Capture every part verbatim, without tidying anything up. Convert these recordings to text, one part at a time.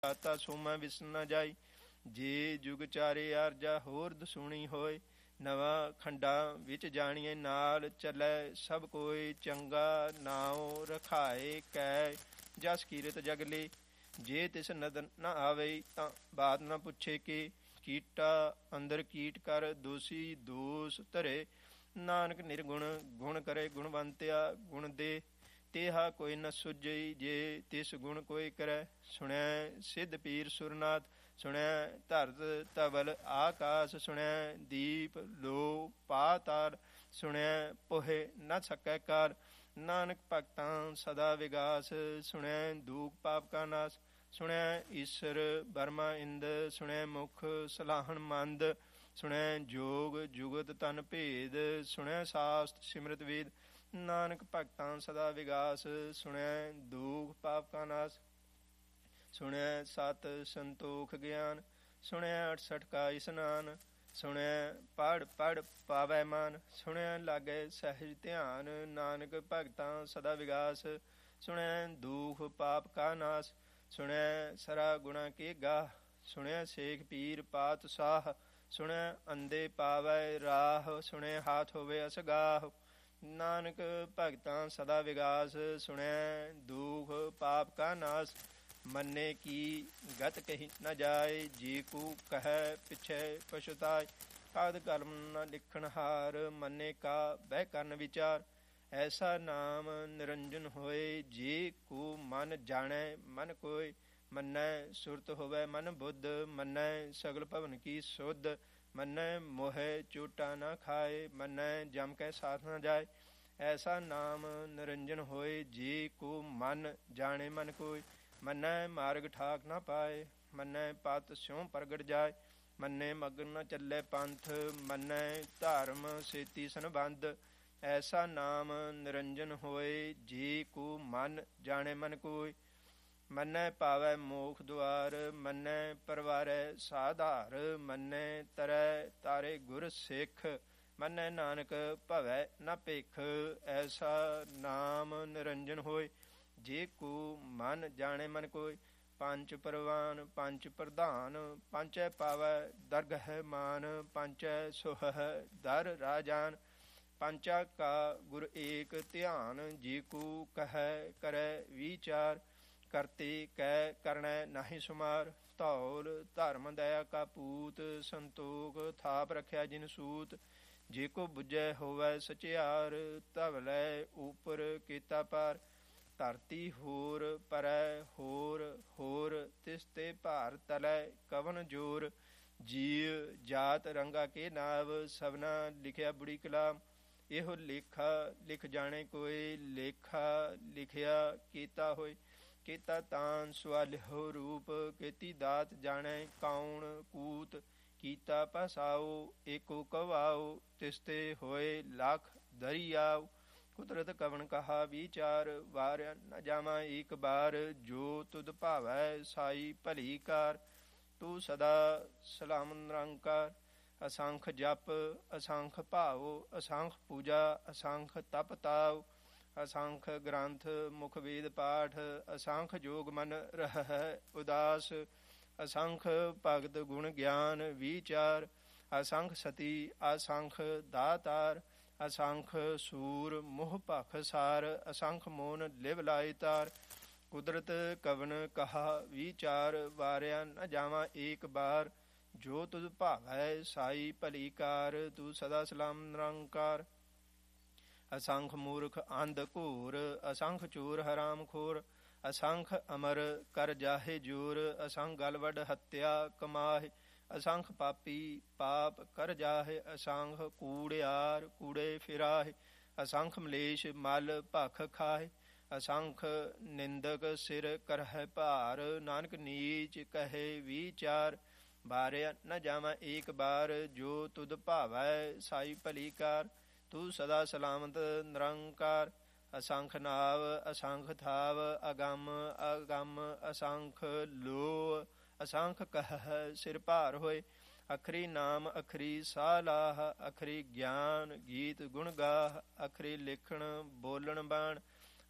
ਤਾ ਸੋ ਮੈਂ ਵਿਸਰ ਨਾ ਜਾਈ। ਜੇ ਜੁਗ ਚਾਰੇ ਆਰਜਾ ਹੋਰ ਦਸੂਣੀ ਹੋਏ। ਨਵਾਂ ਖੰਡਾਂ ਵਿੱਚ ਜਾਣੀਏ ਨਾਲ ਚੱਲੈ ਸਭ ਕੋਈ। ਚੰਗਾ ਨਾਉ ਰਖਾਏ ਕੈ ਜਸ ਕੀਰਤ ਜਗਲੇ। ਜੇ ਤਿਸ ਨਦਰ ਨਾ ਆਵੇ ਤਾਂ ਬਾਤ ਨਾ ਪੁੱਛੇ ਕਿ ਕੀਟਾ ਅੰਦਰ ਕੀਟ ਕਰ ਦੋਸੀ ਦੋਸ ਧਰੇ। ਨਾਨਕ ਨਿਰਗੁਣ ਗੁਣ ਕਰੇ ਗੁਣਵੰਤਿਆ ਗੁਣ ਦੇ। ਤੇਹਾ ਕੋਈ ਨ ਸੁਝਈ ਜੇ ਤਿਸ ਗੁਣ ਕੋਈ ਕਰੈ। ਸੁਣਿਆ ਸਿੱਧ ਪੀਰ ਸੁਰਨਾਥ ਸੁਣਿਆ ਧਰਤ ਧਵਲ ਆਕਾਸ। ਸੁਣਿਆ ਦੀਪ ਲੋ ਪਾਤਾਲ ਸੁਣਿਆ ਪੋਹੇ ਨ ਸਕੈ ਕਾਲ। ਨਾਨਕ ਭਗਤਾਂ ਸਦਾ ਵਿਗਾਸ ਸੁਣਿਆ ਦੂਖ ਪਾਪ ਕਾ ਨਾਸ। ਸੁਣਿਆ ਈਸ਼ਰ ਬਰਮਾ ਇੰਦ ਸੁਣਿਆ ਮੁਖ ਸਲਾਹਣ ਮੰਦ। ਸੁਣਿਆ ਜੋਗ ਜੁਗਤ ਤਨ ਭੇਦ ਸੁਣਿਆ ਸਾਸਤ ਸਿਮਰਤ ਵੇਦ। ਨਾਨਕ ਭਗਤਾਂ ਸਦਾ ਵਿਗਾਸ ਸੁਣਿਆ ਦੂਖ ਪਾਪ ਕਾ ਨਾਸ। ਸੁਣਿਆ ਸਤ ਸੰਤੋਖ ਗਿਆਨ ਸੁਣਿਆ ਅਠਸਠ ਕਾ ਇਸਨਾਨ। ਸੁਣਿਆ ਪੜ੍ਹ ਪੜ੍ਹ ਪਾਵੈ ਮਾਨ ਸੁਣਿਆ ਲਾਗੈ ਸਹਿਜ ਧਿਆਨ। ਨਾਨਕ ਭਗਤਾਂ ਸਦਾ ਵਿਗਾਸ ਸੁਣਿਆ ਦੂਖ ਪਾਪ ਕਾ ਨਾਸ। ਸੁਣਿਆ ਸਰਾ ਗੁਣਾ ਕੇ ਗਾਹ ਸੁਣਿਆ ਸੇਖ ਪੀਰ ਪਾਤ ਸਾਹ। ਸੁਣਿਆ ਅੰਧੇ ਪਾਵੈ ਰਾਹ ਸੁਣਿਆ ਹਾਥ ਹੋਵੇ ਅਸਗਾਹ। ਨਾਨਕ ਭਗਤਾਂ ਸਦਾ ਵਿਗਾਸ ਸੁਣਿਆ ਦੁਖ ਪਾਪ ਕਾ ਨਾਸ। ਮੰਨੇ ਕੀ ਗਤ ਕਹੀ ਨ ਜਾਏ ਜੇ ਕੋ ਕਹਿ ਪਿਛੈ ਪਛੁਤਾਏ। ਕਾਦ ਕਲਮ ਨ ਲਿਖਣ ਹਾਰ ਮੰਨੇ ਕਾ ਬਹਿ ਕਰਨ ਵਿਚਾਰ। ਐਸਾ ਨਾਮ ਨਿਰੰਜਨ ਹੋਏ ਜੇ ਕੋ ਮਨ ਜਾਣੈ ਮਨ ਕੋਇ। ਮੰਨੈ ਸੁਰਤ ਹੋਵੈ ਮਨ ਬੁੱਧ ਮੰਨੈ ਸਗਲ ਭਵਨ ਕੀ ਸੁਧ। ਮੰਨੈ ਮੋਹਿ ਚੋਟਾ ਨਾ ਖਾਏ ਮੰਨੈ ਜਮ ਕੈ ਸਾਥ ਨਾ ਜਾਏ। ਐਸਾ ਨਾਮ ਨਿਰੰਜਨ ਹੋਏ ਜੇ ਕੋ ਮਨ ਜਾਣੇ ਮਨ ਕੋਇ। ਮੰਨੈ ਮਾਰਗ ਠਾਕ ਨਾ ਪਾਏ ਮੰਨੈ ਪਤ ਸਿਉ ਪ੍ਰਗਟ ਜਾਏ। ਮੰਨੈ ਮਗਨ ਨ ਚੱਲੇ ਪੰਥ ਮੰਨੈ ਧਰਮ ਸੇਤੀ ਸੰਬੰਧ। ਐਸਾ ਨਾਮ ਨਿਰੰਜਨ ਹੋਏ ਜੇ ਕੋ ਮਨ ਜਾਣੇ ਮਨ ਕੋਇ। ਮੰਨੈ ਪਾਵੈ ਮੋਖ ਦੁਆਰ ਮੰਨੈ ਪਰਵਾਰੈ ਸਾਧਾਰ। ਮੰਨੈ ਤਰੈ ਤਾਰੇ ਗੁਰ ਸਿੱਖ ਮੰਨੈ ਨਾਨਕ ਭਵੈ ਨ ਭਿਖ। ਐਸਾ ਨਾਮ ਨਿਰੰਜਨ ਹੋਏ ਜੇ ਕੋ ਮਨ ਜਾਣੇ ਮਨ ਕੋਇ। ਪੰਚ ਪਰਵਾਨ ਪੰਚ ਪ੍ਰਧਾਨ ਪੰਚੈ ਪਾਵੈ ਦਰਗਹਿ ਮਾਨ। ਪੰਚੈ ਸੁਹਹਿ ਦਰ ਰਾਜਾਨ ਪੰਚਾ ਕਾ ਗੁਰ ਏਕ ਧਿਆਨ। ਜੇ ਕੋ ਕਹਿ ਕਰੈ ਵਿਚਾਰ ਕਰਤੇ ਕੈ ਕਰਣੈ ਨਾਹੀ ਸੁਮਾਰ। ਧੌਲ ਧਰਮ ਦਇਆ ਕਾ ਪੂਤ ਸੰਤੋਖ ਥਾਪ ਰਖਿਆ ਜਿਨ ਸੂਤ। ਜੇ ਕੋ ਬੁਝੈ ਹੋਵੈ ਸਚਿਆਰ ਧਵਲੈ ਉਪਰ ਕੀਤਾ ਪਾਰ। ਧਰਤੀ ਹੋਰ ਪਰੈ ਹੋਰ ਹੋਰ ਤਿਸ ਤੇ ਭਾਰ ਤਲੈ ਕਵਨ ਜੋਰ। ਜੀਅ ਜਾਤ ਰੰਗਾ ਕੇ ਨਾਵ ਸਭਨਾ ਲਿਖਿਆ ਬੁੜੀ ਕਲਾਮ। ਇਹੋ ਲੇਖਾ ਲਿਖ ਜਾਣੇ ਕੋਇ ਲੇਖਾ ਲਿਖਿਆ ਕੀਤਾ ਹੋਏ। ਕੀਤਾ ਤਾਨ ਸਵਾਲਿਹੋ ਰੂਪ ਕੀਤੀ ਦਾਤ ਜਾਣੈ ਕੌਣ ਕੂਤ। ਕੀਤਾ ਪਸਾਓ ਏਕੋ ਕਵਾਓ ਤਿਸ ਤੇ ਹੋਏ ਲੱਖ ਦਰਿਆਓ। ਕੁਦਰਤ ਕਵਣ ਕਹਾ ਵਿਚਾਰ ਵਾਰਿਆ ਨ ਜਾਵਾਂ ਏਕ ਬਾਰ। ਜੋ ਤੁਧ ਭਾਵੈ ਸਾਈ ਭਲੀ ਕਾਰ ਤੂੰ ਸਦਾ ਸਲਾਮ ਨਿਰੰਕਾਰ। ਅਸੰਖ ਜਪ ਅਸੰਖ ਭਾਉ ਅਸੰਖ ਪੂਜਾ ਅਸੰਖ ਤਪ ਤਾਉ। ਅਸੰਖ ਗ੍ਰੰਥ ਮੁਖ ਵੇਦ ਪਾਠ ਅਸੰਖ ਜੋਗ ਮਨ ਰਹਿ ਉਦਾਸ। ਅਸੰਖ ਭਗਤ ਗੁਣ ਗਿਆਨ ਵਿਚਾਰ ਅਸੰਖ ਸਤੀ ਅਸੰਖ ਦਾਤਾਰ। ਅਸੰਖ ਸੂਰ ਮੋਹ ਭਖ ਸਾਰ ਅਸੰਖ ਮੋਨ ਲਿਵ ਲਾਇ ਤਾਰ। ਕੁਦਰਤ ਕਵਨ ਕਹਾ ਵਿਚਾਰ ਵਾਰਿਆ ਨ ਜਾਵਾਂ ਏਕ ਬਾਰ। ਜੋ ਤੁਧ ਭਾਵੈ ਸਾਈ ਭਲੀ ਕਾਰ ਤੂੰ ਸਦਾ ਸਲਾਮ ਨਿਰੰਕਾਰ। ਅਸੰਖ ਮੂਰਖ ਅੰਧ ਘੋਰ ਅਸੰਖ ਚੋਰ ਹਰਾਮ ਖੋਰ। ਅਸੰਖ ਅਮਰ ਕਰ ਜਾਹੇ ਜੋਰ ਅਸੰਖ ਗਲ ਵੱਡ ਹੱਤਿਆ ਕਮਾਹੇ। ਅਸੰਖ ਪਾਪੀ ਪਾਪ ਕਰ ਜਾਹੇ ਅਸੰਖ ਕੂੜਿਆਰ ਕੂੜੇ ਫਿਰਾਹੇ। ਅਸੰਖ ਮਲੇਸ਼ ਮਲ ਭਖ ਖਾਹੇ। ਅਸੰਖ ਨਿੰਦਕ ਸਿਰ ਕਰਹਿ ਭਾਰ ਨਾਨਕ ਨੀਚ ਕਹੇ ਵਿਚਾਰ। ਬਾਰਿਆ ਨ ਜਾਵਾਂ ਏਕ ਬਾਰ ਜੋ ਤੁਧ ਭਾਵੈ ਸਾਈ ਭਲੀ ਕਾਰ ਤੂੰ ਸਦਾ ਸਲਾਮਤ ਨਿਰੰਕਾਰ। ਅਸੰਖ ਨਾਵ ਅਸੰਖ ਥਾਵ ਅਗੰਮ ਅਗੰਮ ਅਸੰਖ ਲੋ ਅਸੰਖ ਕਹਿ ਸਿਰ ਭਾਰ ਹੋਏ। ਅਖਰੀ ਨਾਮ ਅਖਰੀ ਸਾਹ ਲਾਹ ਅਖਰੀ ਗਿਆਨ ਗੀਤ ਗੁਣ ਗਾਹ। ਅਖਰੀ ਲਿਖਣ ਬੋਲਣ ਬਾਣ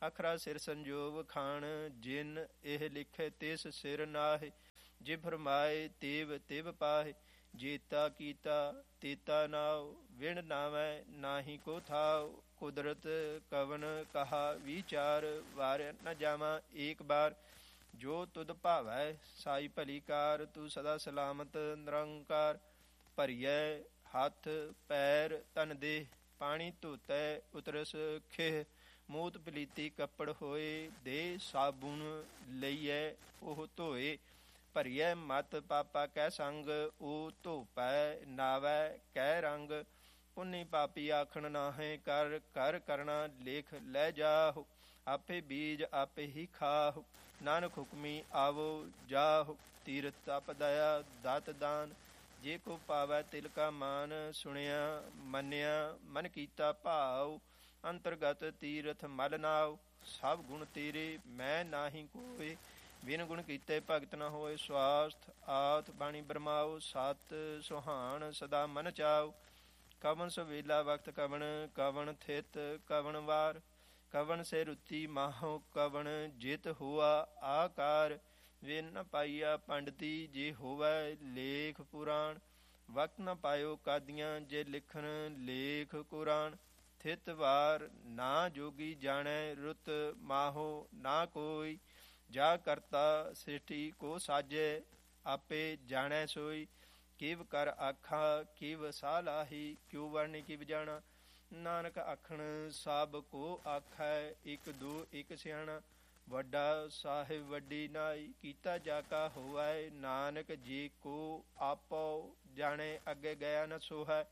ਅਖਰਾ ਸਿਰ ਸੰਜੋਗ ਖਾਣ, ਜਿਨ ਇਹ ਲਿਖੇ ਤਿਸ ਸਿਰ ਨਾਹਿ। ਜੇ ਫਰਮਾਏ ਤੇਵ ਤਿਵ ਪਾਹਿ, ਜੇਤਾ ਕੀਤਾ ਤੇਤਾ ਨਾਉ। ਵਿਣ ਨਾਵੈ ਨਾਹੀ ਕੋ ਥਾਉ, ਕੁਦਰਤ ਕਵਨ ਕਹਾ ਵਿਚਾਰ। ਵਾਰ ਨ ਜਾਵਾਂ ਏਕ ਬਾਰ, ਜੋ ਤੁਧ ਭਾਵੈ ਸਾਈ ਭਲੀ ਕਾਰ। ਤੂੰ ਸਦਾ ਸਲਾਮਤ ਨਿਰੰਕਾਰ, ਭਰੀਐ ਹੱਥ ਪੈਰ ਤਨ ਦੇਹ। ਪਾਣੀ ਧੋਤੈ ਉਤਰਸ ਖੇਹ, ਮੂਤ ਪਲੀਤੀ ਕੱਪੜ ਹੋਏ। ਦੇ ਸਾਬੁਨ ਲਈਐ ਉਹ ਧੋਏ, ਭਰੀਐ ਮਤ ਪਾਪਾ ਕੈ ਸੰਗ। ਉਹ ਧੋਪੈ ਨਾਵੈ ਕੈ ਰੰਗ, ਪੁੰਨੀ ਪਾਪੀ ਆਖਣ ਨਾਹੇ। ਕਰ ਕਰ ਕਰਣਾ ਲੇਖ ਲੈ ਜਾਹੁ, ਆਪੇ ਬੀਜ ਆਪੇ ਹੀ ਖਾਹੁ। ਨਾਨਕ ਹੁਕਮੀ ਆਵੋ ਜਾਹੁ, ਤੀਰਥ ਤਪ ਦਇਆ ਦਾਤ ਦਾਨ। ਜੇ ਕੋ ਪਾਵੈ ਤਿਲ ਕਾ ਮਾਨ, ਸੁਣਿਆ ਮੰਨਿਆ ਮਨ ਕੀਤਾ ਭਾਉ। ਅੰਤਰਗਤ ਤੀਰਥ ਮਲ ਨਾਉ, ਸਭ ਗੁਣ ਤੇਰੇ ਮੈਂ ਨਾਹੀ ਕੋਇ। ਬਿਨ ਗੁਣ ਕੀਤੇ ਭਗਤ ਨ ਹੋਏ, ਸਵਾਸਥ ਆਤ ਬਾਣੀ ਬਰਮਾਓ। ਸਤ ਸੁਹਾਣ ਸਦਾ ਮਨ ਚਾਉ, ਕਵਨ ਸਵੇਲਾ ਵਕਤ ਕਵਨ। ਕਵਨ ਥਿਤ ਕਵਨ ਵਾਰ, ਕਵਨ ਸੇ ਰੁਤੀ ਮਾਹੋ। ਕਵਨ ਜਿਤ ਹੋਆ ਆਕਾਰ, ਵਿਨ ਨ ਪਾਈਆ ਪੰਡਤੀ। ਜੇ ਹੋਵੈ ਲੇਖ ਪੁਰਾਣ, ਵਕਤ ਨ ਪਾਇਓ ਕਾਦੀਆਂ। ਜੇ ਲਿਖਣ ਲੇਖ ਕੁਰਾਨ, ਥਿਤ ਵਾਰ ਨਾ ਜੋਗੀ ਜਾਣੈ। ਰੁਤ ਮਾਹੋ ਨਾ ਕੋਈ, ਜਾ ਕਰਤਾ ਸ੍ਰਿਸ਼ਟੀ ਕੋ ਸਾਜੈ। ਆਪੇ ਜਾਣੈ ਸੋਈ, ਕਿਵ ਕਰ ਆਖਾ ਕਿਵ ਸਾਲਾਹੀ। ਕਿਉ ਵਰਣੀ ਕਿਵ ਜਾਣਾ, ਨਾਨਕ ਆਖਣ ਸਭ ਕੋ ਆਖੈ। ਇੱਕ ਦੋ ਇੱਕ ਸਿਆਣਾ, ਵੱਡਾ ਸਾਹਿਬ ਵੱਡੀ ਨਾਈ। ਕੀਤਾ ਜਾ ਕਾ ਹੋਵੈ ਨਾਨਕ, ਜੇ ਕੋ ਆਪੋ ਜਾਣੇ। ਅੱਗੇ ਗਿਆ ਨ ਸੋਹੈ,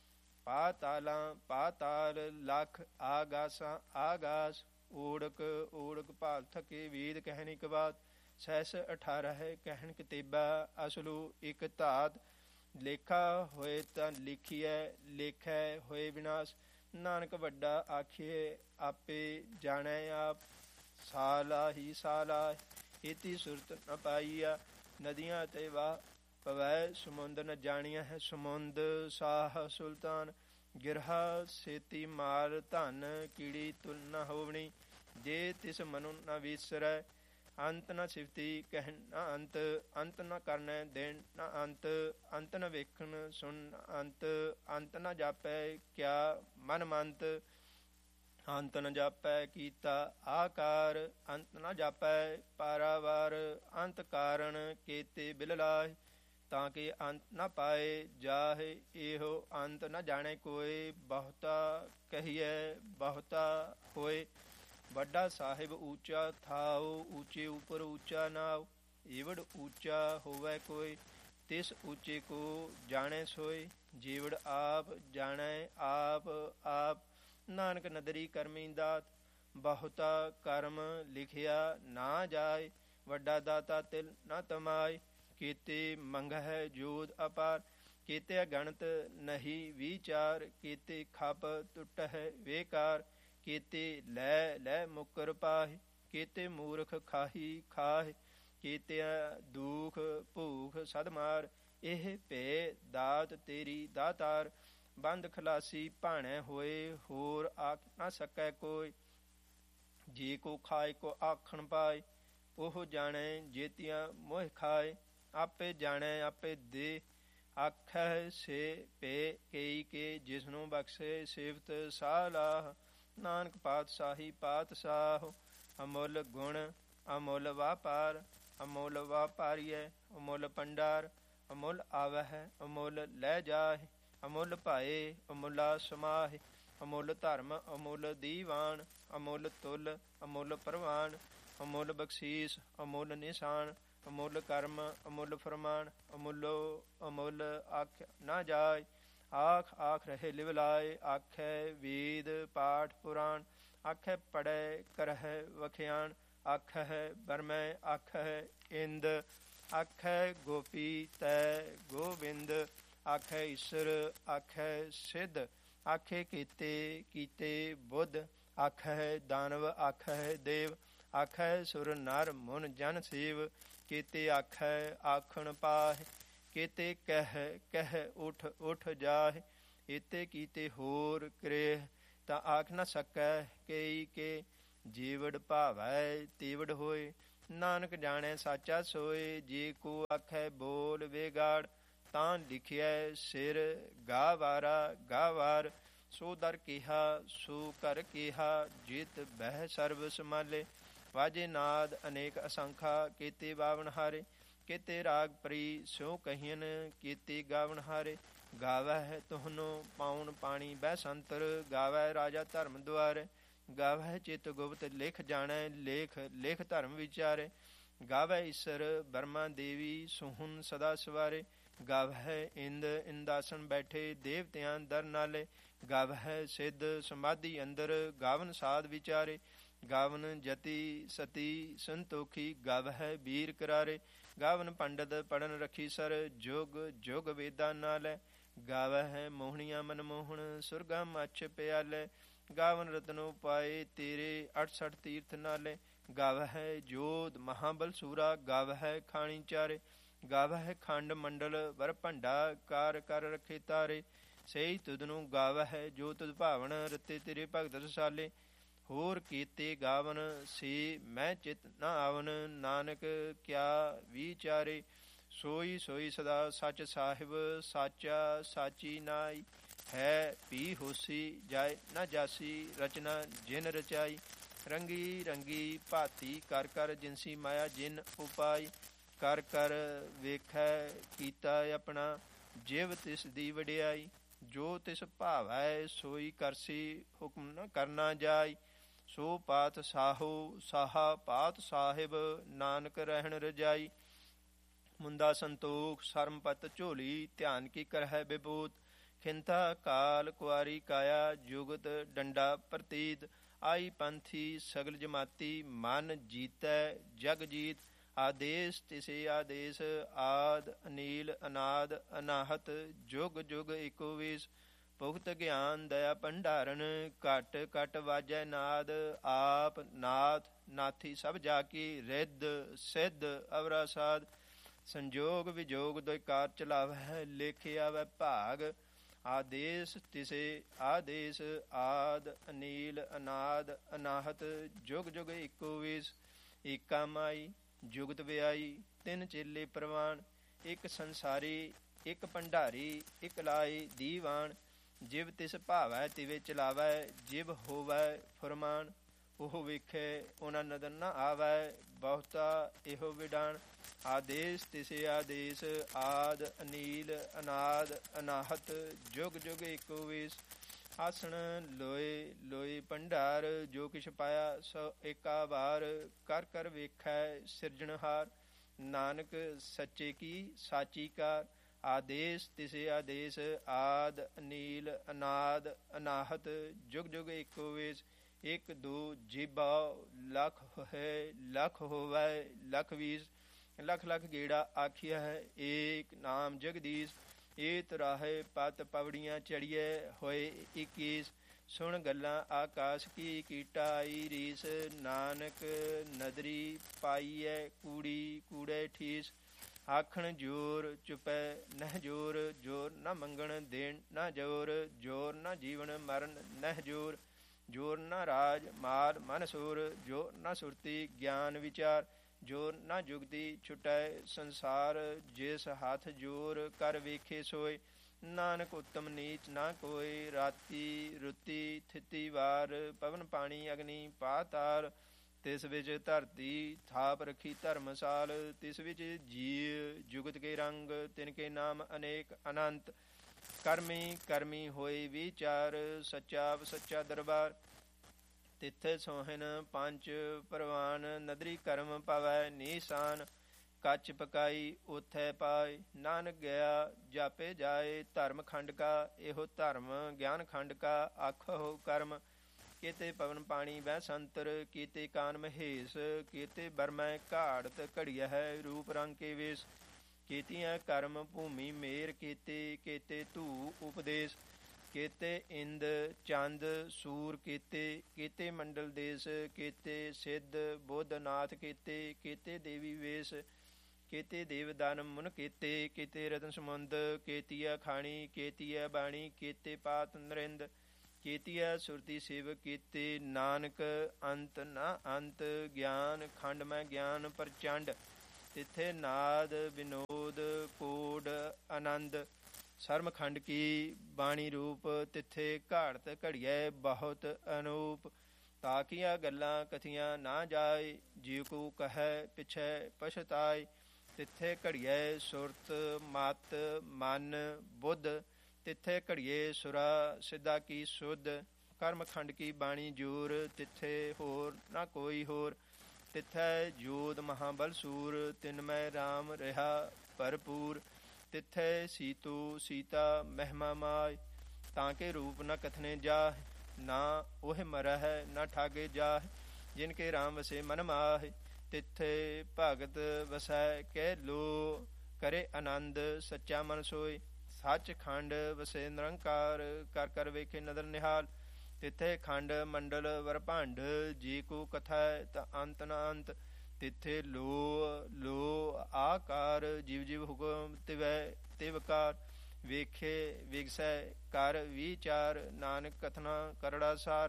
ਪਾਤਾਲਾਂ ਪਾਤਾਲ ਲੱਖ। ਆਗਾਸਾਂ ਆਗਾਸ, ਓੜਕ ਓੜਕ ਭਾਲ ਥਕੇ। ਵੇਦ ਕਹਿਣ ਇੱਕ ਬਾਤ, ਸਹਿਸ ਅਠਾਰਹ ਕਹਿਣ ਕਿਤੇਬਾ। ਅਸਲੂ ਇੱਕ ਧਾਤ, ਲੇਖਾ ਹੋਏ ਤਾਂ ਲਿਖੀਐ। ਲੇਖੈ ਹੋਏ ਵਿਨਾਸ਼, ਨਾਨਕ ਵੱਡਾ ਆਖੀਏ। ਆਪੇ ਜਾਣੈ ਆਪ, ਸਾਲਾ ਹੀ ਸਾਲਾ। ਇਤੀ ਸੁਰਤ ਨ ਪਾਈਆ, ਨਦੀਆਂ ਅਤੇ ਵਾਹ ਪਵੈ। ਸਮੁੰਦ ਨ ਜਾਣੀਆ ਹੈ, ਸਮੁੰਦ ਸਾਹ ਸੁਲਤਾਨ। ਗਿਰਹਾ ਸੇਤੀ ਮਾਲ ਧਨ, ਕੀੜੀ ਤੁਲ ਨ ਹੋਵਣੀ। ਜੇ ਤਿਸ ਮਨੁ ਨ ਵਿਸਰੈ, ਅੰਤ ਨ ਸਿਫਤੀ ਕਹਿਣ ਨ ਅੰਤ। ਅੰਤ ਨ ਕਰਨੈ ਦੇਣ ਨ ਅੰਤ, ਅੰਤ ਨ ਵੇਖਣ ਸੁਣ ਅੰਤ। ਅੰਤ ਨ ਜਾਪੈ ਕਿਆ ਮਨ ਮੰਤ, ਅੰਤ ਨ ਜਾਪੈ ਕੀਤਾ ਆਕਾਰ। ਅੰਤ ਨ ਜਾਪੈ ਪਾਰਾਵਾਰ, ਅੰਤ ਕਾਰਣ ਕੇਤੇ ਬਿਲ ਲਾਹਿ। ਤਾਂ ਕਿ ਅੰਤ ਨ ਪਾਏ ਜਾਹਿ, ਇਹੋ ਅੰਤ ਨ ਜਾਣੈ ਕੋਇ। ਬਹੁਤਾ ਕਹੀਐ ਬਹੁਤਾ ਹੋਏ, ਵੱਡਾ ਸਾਹਿਬ ਊਚਾ ਥਾਉ। ਊਚੇ ਉਪਰ ਊਚਾ ਨਾਉ, ਈਵੜ ਊਚਾ ਹੋਵੈ ਕੋਈ। ਤਿਸ ਊਚੇ ਕੋ ਜਾਣੈ ਸੋਈ, ਜੀਵੜ ਆਪ ਜਾਣੈ ਆਪ ਆਪ। ਨਾਨਕ ਨਦਰੀ ਕਰਮੀ ਦਾਤ, ਬਹੁਤਾ ਕਰਮ ਲਿਖਿਆ ਨਾ ਜਾਏ। ਵੱਡਾ ਦਾਤਾ ਤਿਲ ਨ ਤਮਾਏ, ਕੀਤੇ ਮੰਗਹਿ ਜੋਧ ਅਪਾਰ। ਕੀਤੇ ਗਣਤ ਨਹੀਂ ਵਿਚਾਰ, ਕੀਤੇ ਖਪ ਟੁੱਟਹਿ ਵੇਕਾਰ। ਕੀਤੇ ਲੈ ਲੈ ਮੁਕਰ ਪਾਹਿ, ਕੀਤੇ ਮੂਰਖ ਖਾਹੀ ਖਾਹਿ। ਕੀਤਿਆਂ ਦੁਖ ਭੂਖ ਸਦ ਮਾਰ, ਇਹ ਭੇ ਦਾਤ ਤੇਰੀ ਦਾਤਾਰ। ਬੰਦ ਖਲਾਸੀ ਭਾਣੈ ਹੋਏ, ਹੋਰ ਆਖ ਨਾ ਸਕੈ ਕੋਈ। ਜੇ ਕੋ ਖਾਏ ਕੋ ਆਖਣ ਪਾਏ, ਉਹ ਜਾਣੈ ਜੇਤੀਆਂ ਮੋਹ ਖਾਏ। ਆਪੇ ਜਾਣੈ ਆਪੇ ਦੇ, ਆਖੈ ਸੇ ਭੇ ਕਈ ਕੇ। ਜਿਸਨੂੰ ਬਖਸ਼ੇ ਸਿਫਤ ਸਾਲਾਹ, ਨਾਨਕ ਪਾਤਸ਼ਾਹੀ ਪਾਤਸ਼ਾਹ। ਅਮੁੱਲ ਗੁਣ ਅਮੁੱਲ ਵਾਪਾਰ, ਅਮੁੱਲ ਵਾਪਾਰੀਐ ਅਮੁੱਲ ਭੰਡਾਰ। ਅਮੁੱਲ ਆਵਹਿ ਅਮੁੱਲ ਲੈ ਜਾਹਿ, ਅਮੁੱਲ ਭਾਏ ਅਮੁੱਲਾ ਸਮਾਹਿ। ਅਮੁੱਲ ਧਰਮ ਅਮੁੱਲ ਦੀਵਾਨ, ਅਮੁੱਲ ਤੁਲ ਅਮੁੱਲ ਪ੍ਰਵਾਨ। ਅਮੁੱਲ ਬਖਸ਼ੀਸ ਅਮੁੱਲ ਨਿਸ਼ਾਨ, ਅਮੁੱਲ ਕਰਮ ਅਮੁੱਲ ਫਰਮਾਨ। ਅਮੁੱਲੋ ਅਮੁੱਲ ਆਖ ਨਾ ਜਾਏ, ਆਖ ਆਖ ਰਹੇ ਲਿਵ ਲਾਏ। ਆਖੈ ਵੇਦ ਪਾਠ ਪੁਰਾਣ, ਆਖੈ ਪੜ੍ਹੈ ਕਰਹਿ ਵਖਿਆਣ। ਆਖਹਿ ਬਰਮੈ ਆਖਹਿ ਇੰਦ, ਆਖੈ ਗੋਪੀ ਤੈ ਗੋਬਿੰਦ। ਆਖੈ ਈਸਰ ਆਖੈ ਸਿੱਧ, ਆਖੇ ਕੀਤੇ ਕੀਤੇ ਬੁੱਧ। ਆਖੈ ਦਾਨਵ ਆਖੈ ਦੇਵ, ਆਖੈ ਸੁਰ ਨਰ ਮੁਨ ਜਨ ਸੇਵ। ਕੀਤੇ ਆਖੈ ਆਖਣ ਪਾਹਿ, ਕੀਤੇ ਕਹਿ ਕਹਿ ਉਠ ਉਠ ਜਾਹਿ। ਏਤੇ ਕੀਤੇ ਹੋਰ ਕ੍ਰੇਹ, ਤਾਂ ਆਖ ਨ ਸਕੈ ਕਈ ਕੇ। ਜੀਵੜ ਭਾਵੈ ਤੀਵੜ ਹੋਏ। ਨਾਨਕ ਜਾਣੈ ਸਾਚਾ ਸੋਏ, ਜੇ ਕੋ ਆਖੈ ਬੋਲ ਵੇਗਾੜ। ਤਾਂ ਲਿਖਿਐ ਸਿਰ ਗਾਵਾਰਾ ਗਾਵਾਰ, ਸੋ ਦਰ ਕਿਹਾ ਸੋ ਕਰ ਕਿਹਾ, ਜਿਤ ਬਹਿ ਸਰਬ ਸਮਾਲੇ। ਵਾਜੇ ਨਾਦ ਅਨੇਕ ਅਸੰਖਾ, ਕੀਤੇ ਬਾਵਨ ਹਾਰੇ। ਕੀਤੇ ਰਾਗ ਪਰੀ ਸਿਉ ਕਹੀਨ, ਕੀਤੇ ਗਾਵਨ ਹਾਰੇ। ਗਾਵੈ ਤੁਹਨੋ ਪਾਉਣ ਪਾਣੀ ਬਹਿ ਸੰਤਰ, ਗਾਵੈ ਰਾਜਾ ਧਰਮ ਦੁਆਰੇ। ਗਾਵੈ ਚਿਤ ਗੁਪਤ ਲਿਖ ਜਾਣੈ, ਲੇਖ ਲਿਖ ਧਰਮ ਵਿਚਾਰੇ। ਗਾਵੈ ਈਸਰ ਬਰਮਾ ਦੇਵੀ, ਸੁਹਨ ਸਦਾ ਸਵਾਰੇ। ਗਾਵੈ ਇੰਦ ਇੰਦਾਸਨ ਬੈਠੇ, ਦੇਵਤਿਆਂ ਦਰ ਨਾਲੇ। ਗਾਵੈ ਸਿੱਧ ਸਮਾਧੀ ਅੰਦਰ, ਗਾਵਨ ਸਾਧ ਵਿਚਾਰੇ। ਗਾਵਨ ਜਤੀ ਸਤੀ ਸੰਤੋਖੀ, ਗਾਵੈ ਬੀਰ ਕਰਾਰੇ। ਗਾਵਨ ਪੰਡਤ ਪੜਨ ਰਖੀ ਸਰ, ਜੁਗ ਜੁਗ ਵੇਦਾਂ ਨਾਲੇ। ਗਾਵੈ ਮੋਹਣੀਆਂ ਮਨਮੋਹਣ, ਸੁਰਗਾ ਮੱਛ ਪਿਆਲੇ। ਗਾਵਨ ਰਤਨੋ ਪਾਏ ਤੇਰੇ, ਅਠਸਠ ਤੀਰਥ ਨਾਲੇ। ਗਾਵੈ ਜੋਧ ਮਹਾਬਲ ਸੂਰਾ, ਗਾਵੈ ਖਾਣੀ ਚਾਰੇ। ਗਾਵੈ ਖੰਡ ਮੰਡਲ ਵਰ ਭੰਡਾ, ਕਾਰ ਕਰ ਰਖੇ ਤਾਰੇ। ਸਹੀ ਤੁਧ ਨੂੰ ਗਾਵੈ ਜੋ ਤੁਧ ਭਾਵਨ, ਰਤੇ ਤੇਰੇ ਭਗਤ ਰਸਾਲੇ। ਹੋਰ ਕੀਤੇ ਗਾਵਨ ਸੇ ਮੈਂ ਚਿਤ ਨ ਆਵਨ, ਨਾਨਕ ਕਿਆ ਵਿਚਾਰੇ। ਸੋਈ ਸੋਈ ਸਦਾ ਸੱਚ ਸਾਹਿਬ, ਸਾਚਾ ਸਾਚੀ ਨਾਈ। ਹੈ ਪੀ ਹੋਸੀ ਜਾਏ ਨਾ ਜਾਸੀ, ਰਚਨਾ ਜਿਨ ਰਚਾਈ। ਰੰਗੀ ਰੰਗੀ ਭਾਤੀ ਕਰ ਕਰ, ਜਿਨਸੀ ਮਾਇਆ ਜਿਨ ਉਪਾਈ। ਕਰ ਕਰ ਵੇਖੈ ਕੀਤਾ ਆਪਣਾ, ਜਿਵ ਤਿਸ ਦੀ ਵਡਿਆਈ। ਜੋ ਤਿਸ ਭਾਵੈ ਸੋਈ ਕਰਸੀ, ਹੁਕਮ ਨ ਕਰਨਾ ਜਾਈ। ਸੋ ਪਾਤ ਸਾਹੋ ਸਾਹਾ ਪਾਤ ਸਾਹਿਬ, ਨਾਨਕ ਰਹਿਣ ਰਜਾਈ। ਮੁੰਦਾ ਸੰਤੋਖ ਸਰਮਪਤ ਝੋਲੀ, ਧਿਆਨ ਕੀ ਕਰਹਿ ਬਿਭੂਤ। ਖਿੰਥਾ ਕਾਲ ਕੁਆਰੀ ਕਾਇਆ, ਜੁਗਤ ਡੰਡਾ ਪ੍ਰਤੀਤ। ਆਈ ਪੰਥੀ ਸਗਲ ਜਮਾਤੀ, ਮਨ ਜੀਤੈ ਜਗ ਜੀਤ। ਆਦੇਸ ਤਿਸੇ ਆਦੇਸ, ਆਦ ਅਨੀਲ ਅਨਾਦ ਅਨਾਹਤ। ਜੁਗ ਜੁਗ ਇੱਕੋ ਵੇਸ, ਭੁਗਤ ਗਿਆਨ ਦਇਆ ਭੰਡਾਰਨ। ਘਟ ਘਟ ਵਾਜੈ ਨਾਦ, ਆਪ ਨਾਥ ਨਾਥੀ ਸਭ ਜਾ ਕੀ। ਰਿੱਧ ਸਿੱਧ ਅਵਰਾ ਸਾਧ, ਸੰਜੋਗ ਵਿਜੋਗ ਦੁਇ ਕਾਰ ਚਲਾਵੈ। ਲਿਖ ਆਵੈ ਭਾਗ, ਆਦੇਸ ਤਿਸੇ ਆਦੇਸ। ਆਦ ਅਨੀਲ ਅਨਾਦ ਅਨਾਹਤ, ਜੁਗ ਜੁਗ ਇੱਕੋ ਵੇਸ। ਏਕਾ ਮਾਈ ਜੁਗਤ ਵਿਆਈ, ਤਿੰਨ ਚੇਲੇ ਪ੍ਰਵਾਨ। ਇੱਕ ਸੰਸਾਰੀ ਇੱਕ ਭੰਡਾਰੀ, ਇੱਕ ਲਾਈ ਦੀਵਾਨ। ਜਿਵ ਤਿਸ ਭਾਵੈ ਤਿਵੇਂ ਚਲਾਵੈ, ਜਿਵ ਹੋਵੈ ਫੁਰਮਾਨ। ਉਹ ਵੇਖੇ ਉਹਨਾਂ ਨਦਰ ਨ ਆਵੈ, ਬਹੁਤਾ ਇਹੋ ਵਿਡਾਣ। ਆਦੇਸ ਤਿਸੇ ਆਦੇਸ, ਆਦ ਅਨੀਲ ਅਨਾਦ ਅਨਾਹਤ। ਜੁਗ ਜੁਗ ਇੱਕੋ ਵੇਸ। ਆਸਣ ਲੋਏ ਲੋਏ ਭੰਡਾਰ, ਜੋ ਕਿਛ ਪਾਇਆ ਸੋ ਏਕਾ ਵਾਰ। ਕਰ ਕਰ ਵੇਖੈ ਸਿਰਜਣਹਾਰ, ਨਾਨਕ ਸੱਚੇ ਕੀ ਸਾਚੀ ਕਾਰ। ਆਦੇਸ ਤਿਸੇ ਆਦੇਸ, ਆਦ ਅਨੀਲ ਅਨਾਦ ਅਨਾਹਤ। ਜੁਗ ਜੁਗ ਇੱਕੋ ਵੇਸ। ਇੱਕ ਦੋ ਜੀਬਾ ਲੱਖ ਹੈ, ਲੱਖ ਹੋਵੈ ਲੱਖ ਵੀਸ। ਲੱਖ ਲੱਖ ਗੇੜਾ ਆਖਿਆ ਹੈ, ਏਕ ਨਾਮ ਜਗਦੀਸ਼। ਏ ਤਰਾਹੇ ਪਤ ਪਵੜੀਆਂ ਚੜੀਏ, ਹੋਏ ਇੱਕੀਸ। ਸੁਣ ਗੱਲਾਂ ਆਕਾਸ਼ ਕੀ, ਕੀਟਾ ਆਈ ਰੀਸ। ਨਾਨਕ ਨਦਰੀ ਪਾਈਐ ਕੂੜੀ, ਕੂੜੇ ਠੀਸ। ਆਖਣ ਜੋਰ ਚੁਪੈ ਨਹਿ ਜੋਰ, ਜੋਰ ਨ ਮੰਗਣ ਦੇਣ ਨ ਜੋਰ। ਜੋਰ ਨ ਜੀਵਨ ਮਰਨ ਨਹਿ ਜੋਰ, ਜੋਰ ਨ ਰਾਜ ਮਾਲ ਮਨ ਸੂਰ। ਜੋਰ ਨ ਸੁਰਤੀ ਗਿਆਨ ਵਿਚਾਰ, ਜੋਰ ਨ ਜੁਗਤੀ ਛੁਟੈ ਸੰਸਾਰ। ਜਿਸ ਹੱਥ ਜੋਰ ਕਰ ਵੇਖੇ ਸੋਏ, ਨਾਨਕ ਉੱਤਮ ਨੀਚ ਨਾ ਕੋਇ। ਰਾਤੀ ਰੁਤੀ ਥਿਤੀ ਵਾਰ, ਪਵਨ ਪਾਣੀ ਅਗਨੀ ਪਾਤਾਲ। ਤਿਸ ਵਿੱਚ ਧਰਤੀ ਥਾਪ ਰੱਖੀ ਧਰਮਸਾਲ। ਤਿਸ ਵਿੱਚ ਜੀਅ ਜੁਗਤ ਕੇ ਰੰਗ, ਤਿਨ ਕੇ ਨਾਮ ਅਨੇਕ ਅਨੰਤ। ਕਰਮੀ ਕਰਮੀ ਹੋਏ ਵਿਚਾਰ, ਸੱਚਾ ਸੱਚਾ ਦਰਬਾਰ। ਤਿੱਥੇ ਸੋਹਿਨ ਪੰਜ ਪ੍ਰਵਾਨ, ਨਦਰੀ ਕਰਮ ਪਵੈ ਨੀਸਾਨ। ਕੱਚ ਪਕਾਈ ਉਥੈ ਪਾਏ, ਨਾਨਕ ਗਿਆ ਜਾਪੇ ਜਾਏ। ਧਰਮ ਖੰਡ ਕਾ ਇਹੋ ਧਰਮ, ਗਿਆਨ ਖੰਡ ਕਾ ਆਖੋ ਕਰਮ। ਕੀਤੇ ਪਵਨ ਪਾਣੀ ਬਹਿ ਸੰਤਰ, ਕੀਤੇ ਕਾਨ ਮਹੇਸ਼। ਕੀਤੇ ਬਰਮੈ ਘਾੜਤ ਘੜੀਆ ਹੈ, ਰੂਪ ਰੰਗ ਕੇ ਵੇਸ। ਕੀਤੀਆਂ ਕਰਮ ਭੂਮੀ ਮੇਰ ਕੀਤੇ, ਕੀਤੇ ਧੂ ਉਪਦੇਸ਼। ਕੀਤੇ ਇੰਦ ਚੰਦ ਸੂਰ ਕੀਤੇ, ਕੀਤੇ ਮੰਡਲ ਦੇਸ। ਕੀਤੇ ਸਿੱਧ ਬੁੱਧ ਨਾਥ ਕੀਤੇ, ਕੀਤੇ ਦੇਵੀ ਵੇਸ। ਕੀਤੇ ਦੇਵ ਦਾਨ ਮੁਨ ਕੀਤੇ, ਕੀਤੇ ਰਤਨ ਸਮੁੰਦ। ਕੀਤੀਆ ਖਾਣੀ ਕੀਤੀਆ ਬਾਣੀ, ਕੀਤੇ ਪਾਤ ਨਰਿੰਦ। ਕੀਤੀਐ ਸੁਰਤੀ ਸੇਵ ਕੀਤੇ, ਨਾਨਕ ਅੰਤ ਨਾ ਅੰਤ, ਗਿਆਨ ਖੰਡ ਮੈਂ ਗਿਆਨ ਪ੍ਰਚੰਡ, ਤਿੱਥੇ ਨਾਦ ਵਿਨੋਦ ਕੋਡ ਆਨੰਦ, ਸਰਮ ਖੰਡ ਕੀ ਬਾਣੀ ਰੂਪ, ਤਿੱਥੇ ਘਾੜਤ ਘੜੀਐ ਬਹੁਤ ਅਨੂਪ, ਤਾਕੀਆਂ ਗੱਲਾਂ ਕਥੀਆਂ ਨਾ ਜਾਏ, ਜੀਉ ਕੋ ਕਹੈ ਪਿਛੈ ਪਛਤਾਏ, ਤਿੱਥੇ ਘੜੀਐ ਸੁਰਤ ਮਤ ਮਨ ਬੁੱਧ, ਤਿੱਥੇ ਘੜੀਏ ਸੁਰਾ ਸਿੱਧਾ ਕੀ ਸੁਧ, ਕਰਮ ਖੰਡ ਕੀ ਬਾਣੀ ਜੂਰ, ਤਿੱਥੇ ਹੋਰ ਨਾ ਕੋਈ ਹੋਰ, ਤਿੱਥੈ ਜੋਧ ਮਹਾਬਲ ਸੂਰ, ਤਿਨ ਮੈਂ ਰਾਮ ਰਿਹਾ ਭਰਪੂਰ, ਤਿੱਥੇ ਸੀਤੋ ਸੀਤਾ ਮਹਿਮਾ ਮਾਇ, ਤਾਂ ਕੇ ਰੂਪ ਨ ਕਥਨੇ ਜਾਹ, ਨਾ ਉਹ ਮਰਹਿ ਨਾ ਠਾਗੇ ਜਾਹ, ਜਿਨ ਕੇ ਰਾਮ ਵਸੇ ਮਨ ਮਾਹਿ, ਤਿੱਥੇ ਭਗਤ ਵਸੈ ਕਹਿ ਲੋ, ਕਰੇ ਆਨੰਦ ਸੱਚਾ ਮਨ ਸੋਇ, ਸੱਚ ਖੰਡ ਵਸੇ ਨਿਰੰਕਾਰ, ਕਰ ਕਰ ਵੇਖੇ ਨਦਰ ਨਿਹਾਲ, ਤਿੱਥੇ ਖੰਡ ਮੰਡਲ ਵਰਭੰਡ, ਜੀ ਕੋ ਕਥਾ ਤ ਅੰਤ ਨ ਅੰਤ, ਤਿੱਥੇ ਲੋ ਲੋ ਆਕਾਰ, ਜੀਵ ਜੀਵ ਹੁਕਮ ਤਿਵੈ ਤਿਵਕਾਰ, ਵੇਖੇ ਵਿਗਸੈ ਕਰ ਵਿਚਾਰ, ਨਾਨਕ ਕਥਨਾ ਕਰੜਾ ਸਾਰ,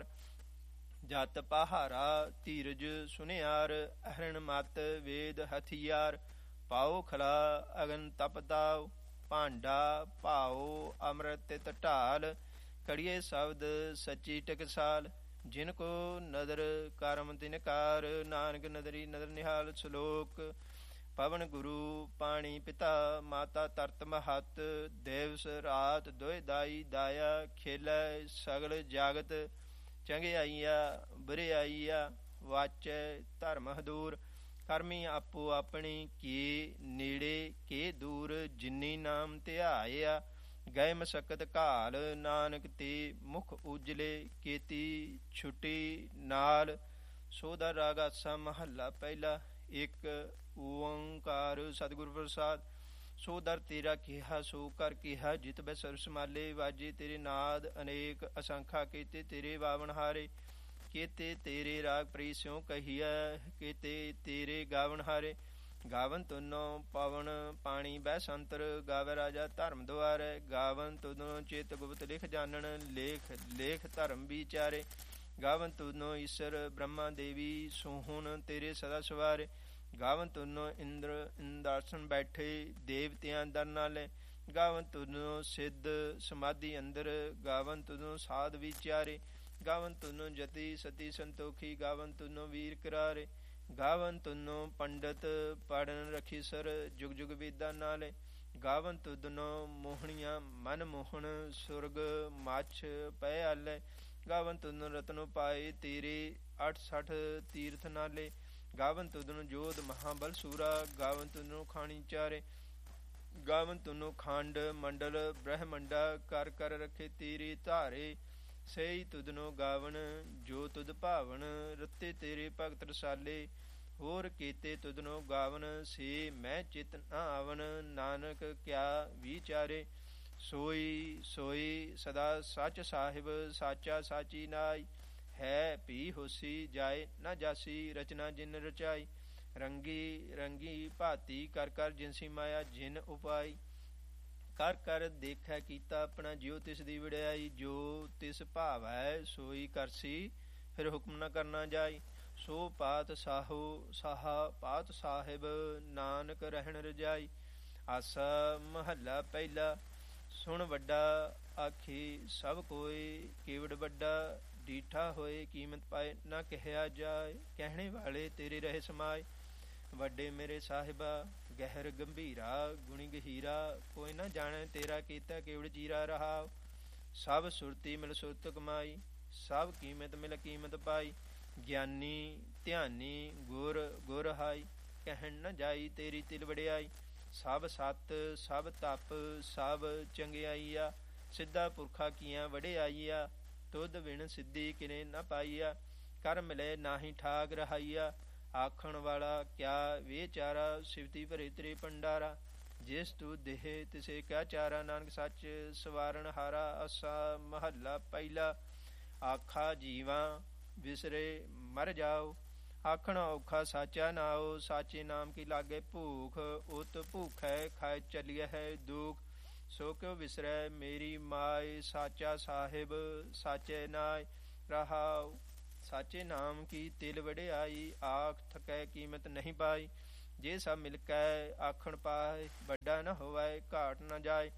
ਜਤ ਪਹਾਰਾ ਧੀਰਜ ਸੁਨਿਆਰ, ਅਹਰਣ ਮਤ ਵੇਦ ਹਥਿਆਰ, ਪਾਓ ਖਲਾ ਅਗਨ ਤਪ ਤਾਉ, ਭਾਂਡਾ ਭਾਓ ਅੰਮ੍ਰਿਤ ਤਿਤ ਢਾਲ, ਕੜੀਏ ਸ਼ਬਦ ਸੱਚੀ ਟਕਸਾਲ, ਜਿਨ ਕੋ ਨਦਰ ਕਰਮ ਤਿਨ ਕਾਰ, ਨਾਨਕ ਨਦਰੀ ਨਦਰ ਨਿਹਾਲ, ਸ਼ਲੋਕ ਪਵਨ ਗੁਰੂ ਪਾਣੀ ਪਿਤਾ, ਮਾਤਾ ਤਰਤ ਮਹਤ, ਦਿਵਸ ਰਾਤ ਦੋਇ ਦਾਈ ਦਾਇਆ, ਖੇਲੈ ਸਗਲ ਜਾਗਤ, ਚੰਗਿਆਈਆ ਬੁਰਿਆਈਆ, ਵਾਚੈ ਧਰਮ ਹਦੂਰ, ਕਰਮੀ ਆਪੋ ਆਪਣੀ ਕੀ ਨੇੜੇ ਕੇ ਦੂਰ, ਜਿਨੀ ਨਾਮ ਧਿਆਇਆ ਗਏ ਮਸਕਤ ਘਾਲ, ਨਾਨਕ ਤੇ ਮੁਖ ਉਜਲੇ ਕੀਤੀ ਛੁੱਟੀ ਨਾਲ, ਸੋਦਾ ਰਾਗ ਆਸਾ ਮਹੱਲਾ ਪਹਿਲਾ, ਇੱਕ ਓੰਕਾਰ ਸਤਿਗੁਰ ਪ੍ਰਸਾਦ, ਸੋ ਦਰ ਤੇਰਾ ਕਿਹਾ ਸੋ ਕਰ ਕਿਹਾ, ਜਿਤ ਬੈ ਸਰਸ ਮਾਲੇ, ਵਾਜੇ ਤੇਰੇ ਨਾਦ ਅਨੇਕ, ਅਸੰਖਾ ਕੀਤੇ ਤੇਰੇ ਵਾਵਨ ਹਾਰੇ, ਕੀਤੇ ਤੇਰੇ ਰਾਗ ਪ੍ਰੀ ਸਿਉ ਕਹੀਐ, ਕੀਤੇ ਤੇਰੇ ਗਾਵਨ ਹਾਰੇ, ਗਾਵਨ ਤੁਨੋ ਪਵਨ ਪਾਣੀ ਬਹਿ ਸੰਤਰ, ਗਾਵੇ ਰਾਜਾ ਧਰਮ ਦੁਆਰੈ, ਗਾਵਨ ਤੁਨੋ ਚਿਤ ਗੁਪਤ ਲਿਖ ਜਾਣਨ, ਲੇਖ ਲੇਖ ਧਰਮ ਵਿਚਾਰੇ, ਗਾਵਨ ਤੁਨੋ ਈਸ਼ਰ ਬ੍ਰਹਮਾ ਦੇਵੀ, ਸੋਹਣ ਤੇਰੇ ਸਦਾ ਸਵਾਰੇ, ਗਾਵਨ ਤੁਨੋ ਇੰਦਰ ਇੰਦਾਸਨ ਬੈਠੇ, ਦੇਵਤਿਆਂ ਦਰ ਨਾਲੇ, ਗਾਵਨ ਤੁਨੋ ਸਿੱਧ ਸਮਾਧੀ ਅੰਦਰ, ਗਾਵਨ ਤੁਨੋ ਸਾਧ ਵਿਚਾਰੇ, ਗਾਵਨ ਤੁਨੋ ਜਤੀ ਸਤੀ ਸੰਤੋਖੀ, ਗਾਵਨ ਤੁਨੋ ਵੀਰ ਕਰਾਰੇ, ਗਾਵਨ ਤੁਨੋ ਪੰਡਤ ਪੜਨ ਰਖੀ ਸਰ, ਜੁਗ ਜੁਗ ਵੇਦਾਂ ਨਾਲੇ, ਗਾਵਨ ਤੁਨੋ ਮੋਹਣੀਆਂ ਮਨ ਮੋਹਣ, ਸੁਰਗ ਮੱਛ ਪੈ ਆਲੇ, ਗਾਵਨ ਤੁਨੋ ਰਤਨੋ ਪਾਏ ਤੇਰੇ, ਅੱਠ ਸੱਠ ਤੀਰਥ ਨਾਲੇ, ਗਾਵਨ ਤੁਨੋ ਜੋਧ ਮਹਾਬਲ ਸੂਰਾ, ਗਾਵਨ ਤੁਨੋ ਖਾਣੀ ਚਾਰੇ, ਗਾਵਨ ਤੁਨੋ ਖੰਡ ਮੰਡਲ ਬ੍ਰਹਮੰਡਾ, ਕਰ ਕਰ ਰਖੇ ਤੇਰੇ ਧਾਰੇ, ਸਹੀ ਤੁਧਨੋ ਗਾਵਨ ਜੋ ਤੁਧ ਭਾਵਨ, ਰਤੇ ਤੇਰੇ ਭਗਤ ਰਸਾਲੇ, ਹੋਰ ਕੀਤੇ ਤੁਧਨੋ ਗਾਵਨ, ਸੇ ਮੈਂ ਚਿਤ ਨਾ ਆਵਨ, ਨਾਨਕ ਕਿਆ ਵਿਚਾਰੇ, ਸੋਈ ਸੋਈ ਸਦਾ ਸੱਚ ਸਾਹਿਬ, ਸਾਚਾ ਸਾਚੀ ਨਾਈ, ਹੈ ਭੀ ਹੋਸੀ ਜਾਏ ਨਾ ਜਾਸੀ, ਰਚਨਾ ਜਿਨ ਰਚਾਈ, ਰੰਗੀ ਰੰਗੀ ਭਾਤੀ ਕਰ ਕਰ ਜਿਨਸੀ ਮਾਇਆ ਜਿਨ ਉਪਾਈ, ਕਰ ਕਰ ਦੇਖੈ ਕੀਤਾ ਆਪਣਾ ਜਿਉ ਤਿਸ ਦੀ ਵਡਿਆਈ, ਜੋ ਤਿਸ ਭਾਵੈ ਸੋਈ ਕਰਸੀ, ਫਿਰ ਹੁਕਮ ਨ ਕਰਨਾ ਜਾਈ, ਸੋ ਪਾਤ ਸਾਹੋ ਸਾਹਾ ਪਾਤ ਸਾਹਿਬ, ਨਾਨਕ ਰਹਿਣ ਰਜਾਈ, ਆਸਾ ਮਹੱਲਾ ਪਹਿਲਾ, ਸੁਣ ਵੱਡਾ ਆਖੀ ਸਭ ਕੋਈ, ਕੇਵੜ ਵੱਡਾ ਡੀਠਾ ਹੋਏ, ਕੀਮਤ ਪਾਏ ਨਾ ਕਹਿਆ ਜਾਏ, ਕਹਿਣੇ ਵਾਲੇ ਤੇਰੇ ਰਹੇ ਸਮਾਏ, ਵੱਡੇ ਮੇਰੇ ਸਾਹਿਬਾ ਗਹਿਰ ਗੰਭੀਰਾ, ਗੁਣੀ ਗਹੀਰਾ, ਕੋਈ ਨਾ ਜਾਣੇ ਤੇਰਾ ਕੀਤਾ, ਕੇਵੜ ਜੀਰਾ ਰਹਾ, ਸਭ ਸੁਰਤੀ ਮਿਲ ਸੁਰਤ ਕਮਾਈ, ਸਭ ਕੀਮਤ ਮਿਲ ਕੀਮਤ ਪਾਈ, ਗਿਆਨੀ ਧਿਆਨੀ ਗੁਰ ਗੁਰ ਹਾਈ, ਕਹਿਣ ਨ ਜਾਈ ਤੇਰੀ ਤਿਲ ਵਡਿਆਈ, ਸਭ ਸਤ ਸਭ ਤਪ ਸਭ ਚੰਗਿਆਈਆ, ਸਿੱਧਾ ਪੁਰਖਾ ਕੀਆਂ ਵਡਿਆਈਆ, ਤੁਧ ਵਿਣ ਸਿੱਧੀ ਕਿਨੇ ਨ ਪਾਈਆ, ਕਰ ਮਿਲੇ ਨਾਹੀ ਠਾਗ ਰਹਾਈਆ, ਆਖਣ ਵਾਲਾ ਕਿਆ ਵਿਚਾਰਾ, ਸਿਵਤੀ ਭਰੇ ਤੇਰੇ ਭੰਡਾਰਾ, ਜਿਸ ਤੂੰ ਦੇਹ ਤਿਸੇ ਕਿਆ ਚਾਰਾ, ਨਾਨਕ ਸੱਚ ਸਵਾਰਨ ਹਾਰਾ, ਆਸਾ ਮਹੱਲਾ ਪਹਿਲਾ, ਆਖਾ ਜੀਵਾਂ ਵਿਸਰੇ ਮਰ ਜਾਓ, ਆਖਣ ਔਖਾ ਸਾਚਾ ਨਾਉ, ਸਾਚੇ ਨਾਮ ਕੀ ਲਾਗੇ ਭੂਖ, ਉਤ ਭੂਖੈ ਖਾਏ ਚਲੀਐ ਹੈ ਦੁਖ, ਸੋ ਕਿਉ ਵਿਸਰੈ ਮੇਰੀ ਮਾਇ, ਸਾਚਾ ਸਾਹਿਬ ਸਾਚੇ ਨਾਇ। ਰਹਾਉ ਸਾਚੇ ਨਾਮ ਕੀ ਤਿਲ ਵਡਿਆਈ, ਆਖ ਥਕੈ ਕੀਮਤ ਨਹੀਂ ਪਾਈ। ਜੇ ਸਭ ਮਿਲ ਕੈ ਆਖਣ ਪਾਏ, ਵੱਡਾ ਨ ਹੋਵੈ ਘਾਟ ਨ ਜਾਏ।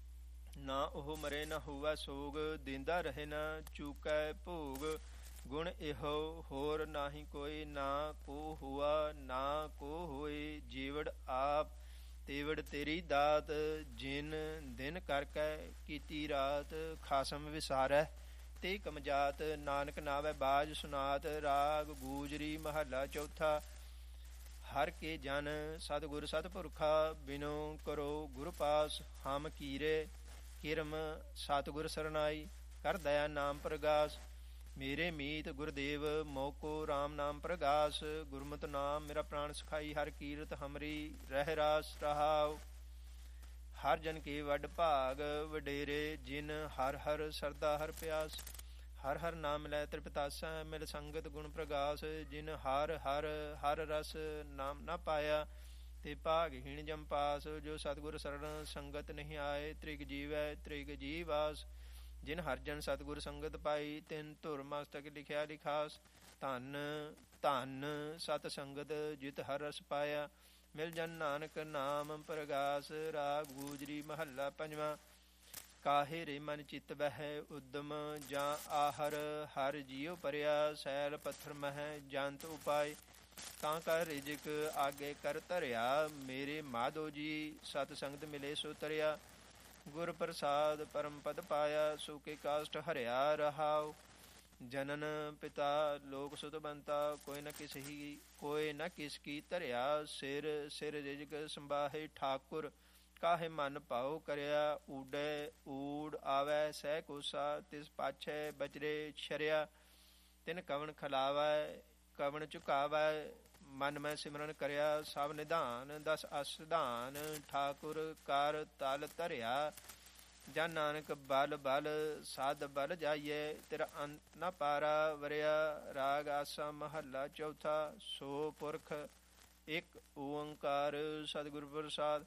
ਨਾ ਉਹ ਮਰੇ ਨ ਹੋਵੈ ਸੋਗ, ਦੇਂਦਾ ਰਹੇ ਨ ਚੂਕੈ ਭੋਗ। ਗੁਣ ਇਹੋ ਹੋਰ ਨਾਹੀ ਕੋਈ, ਨਾ ਕੋ ਹੁਆ ਨਾ ਕੋ ਹੋਏ। ਜੀਵੜ ਆਪ ਤੇਵੜ ਤੇਰੀ ਦਾਤ, ਜਿਨ ਦਿਨ ਕਰਕੇ ਕੀਤੀ ਰਾਤ। ਖਾਸਮ ਵਿਸਾਰੈ ਤੇ ਕਮਜਾਤ, ਨਾਨਕ ਨਾਵੈ ਬਾਜ ਸੁਨਾਤ। ਰਾਗ ਗੂਜਰੀ ਮਹੱਲਾ ਚੌਥਾ। ਹਰ ਕੇ ਜਨ ਸਤਿਗੁਰ ਸਤਿਪੁਰਖਾ, ਬਿਨੋ ਕਰੋ ਗੁਰ ਪਾਸ। ਹਮ ਕੀਰੇ ਕਿਰਮ ਸਤਿਗੁਰ ਸਰਨਾਈ, ਕਰ ਦਇਆ ਨਾਮ ਪ੍ਰਗਾਸ। ਮੇਰੇ ਮੀਤ ਗੁਰਦੇਵ ਮੋਕੋ ਰਾਮ ਨਾਮ ਪ੍ਰਗਾਸ। ਗੁਰਮਤਿ ਨਾਮ ਮੇਰਾ ਪ੍ਰਾਣ ਸਖਾਈ, ਹਰ ਕੀਰਤ ਹਮਰੀ ਰਹਿ ਰਾਸ। ਰਹਾਉ ਹਰ ਜਨ ਕੇ ਵੱਡ ਭਾਗ ਵਡੇਰੇ, ਜਿਨ ਹਰ ਹਰ ਸਰਦਾ ਹਰ ਪਿਆਸ। ਹਰ ਹਰ ਨਾਮ ਲੈ ਤ੍ਰਿਪਤਾਸਾ, ਮਿਲ ਸੰਗਤ ਗੁਣ ਪ੍ਰਗਾਸ। ਜਿਨ ਹਰ ਹਰ ਹਰ ਰਸ ਨਾਮ ਨਾ ਪਾਇਆ, ਤੇ ਭਾਗਹੀਣ ਜਮ ਪਾਸ। ਜੋ ਸਤਿਗੁਰ ਸਰਣ ਸੰਗਤ ਨਹੀਂ ਆਏ, ਤ੍ਰਿਗ ਜੀਵੈ ਤ੍ਰਿਗ ਜੀਵਾਸ। ਜਿਨ ਹਰ ਜਨ ਸਤਿਗੁਰ ਸੰਗਤ ਪਾਈ, ਤਿਨ ਧੁਰ ਮਸਤਕ ਲਿਖਿਆ ਲਿਖਾਸ। ਧਨ ਧਨ ਸਤ ਸੰਗਤ ਜਿਤ ਹਰ ਰਸ ਪਾਇਆ, ਮਿਲ ਜਨ ਨਾਨਕ ਨਾਮ ਪ੍ਰਗਾਸ। ਰਾਗ ਗੂਜਰੀ ਮਹੱਲਾ ਪੰਜਵਾਂ। ਕਾਹੇ ਰੇ ਮਨ ਚਿੱਤ ਬਹਿ ਉਦਮ, ਜਾਂ ਆਹਰ ਹਰ ਜੀਉ ਪਰਿਆ। ਸੈਲ ਪੱਥਰ ਮਹਿ ਜੰਤ ਉਪਾਏ, ਤਾਂ ਕਰ ਰਿਜਕ ਆਗੇ ਕਰ ਧਰਿਆ। ਮੇਰੇ ਮਾਧੋ ਜੀ ਸਤ ਸੰਗਤ ਮਿਲੇ ਸੋ ਤਰਿਆ। ਗੁਰ ਪ੍ਰਸਾਦ ਪਰਮ ਪਦ ਪਾਇਆ, ਸੋ ਕੇ ਕਾਸ਼ਟ ਹਰਿਆ। ਰਹਾਉ ਜਨਨ ਪਿਤਾ ਲੋਕ ਸੁਤ ਬੰਤਾ, ਕੋਈ ਨ ਕਿਸ ਹੀ ਕੋਈ ਨ ਕਿਸ ਕੀ ਧਰਿਆ। ਸਿਰ ਸਿਰ ਰਿਜਕ ਸੰਬਾਹੇ ਠਾਕੁਰ, ਕਾਹੇ ਮਨ ਭਾਉ ਕਰਿਆ। ਊਡੇ ਊੜ ਆਵੈ ਸਹਿ ਕੋਸਾ, ਤਿਸ ਪਾਛੈ ਬਚਰੇ ਛਰਿਆ। ਤਿਨ ਕਵਣ ਖਲਾਵੈ ਕਵਣ ਝੁਕਾਵੈ, ਮਨ ਮੈਂ ਸਿਮਰਨ ਕਰਿਆ। ਸਭ ਨਿਧਾਨ ਦਸ ਅਸਧਾਨ, ਠਾਕੁਰ ਕਰ ਤਲ ਧਰਿਆ। ਜਨ ਨਾਨਕ ਬਲ ਬਲ ਸਾਧ ਬਲ ਜਾਈਏ, ਤੇਰਾ ਅੰਤ ਨ ਪਾਰਾ ਵਰਿਆ। ਰਾਗ ਆਸਾ ਮਹੱਲਾ ਚੌਥਾ। ਸੋ ਪੁਰਖ ਇੱਕ ਓੰਕਾਰ ਸਤਿਗੁਰ ਪ੍ਰਸਾਦ।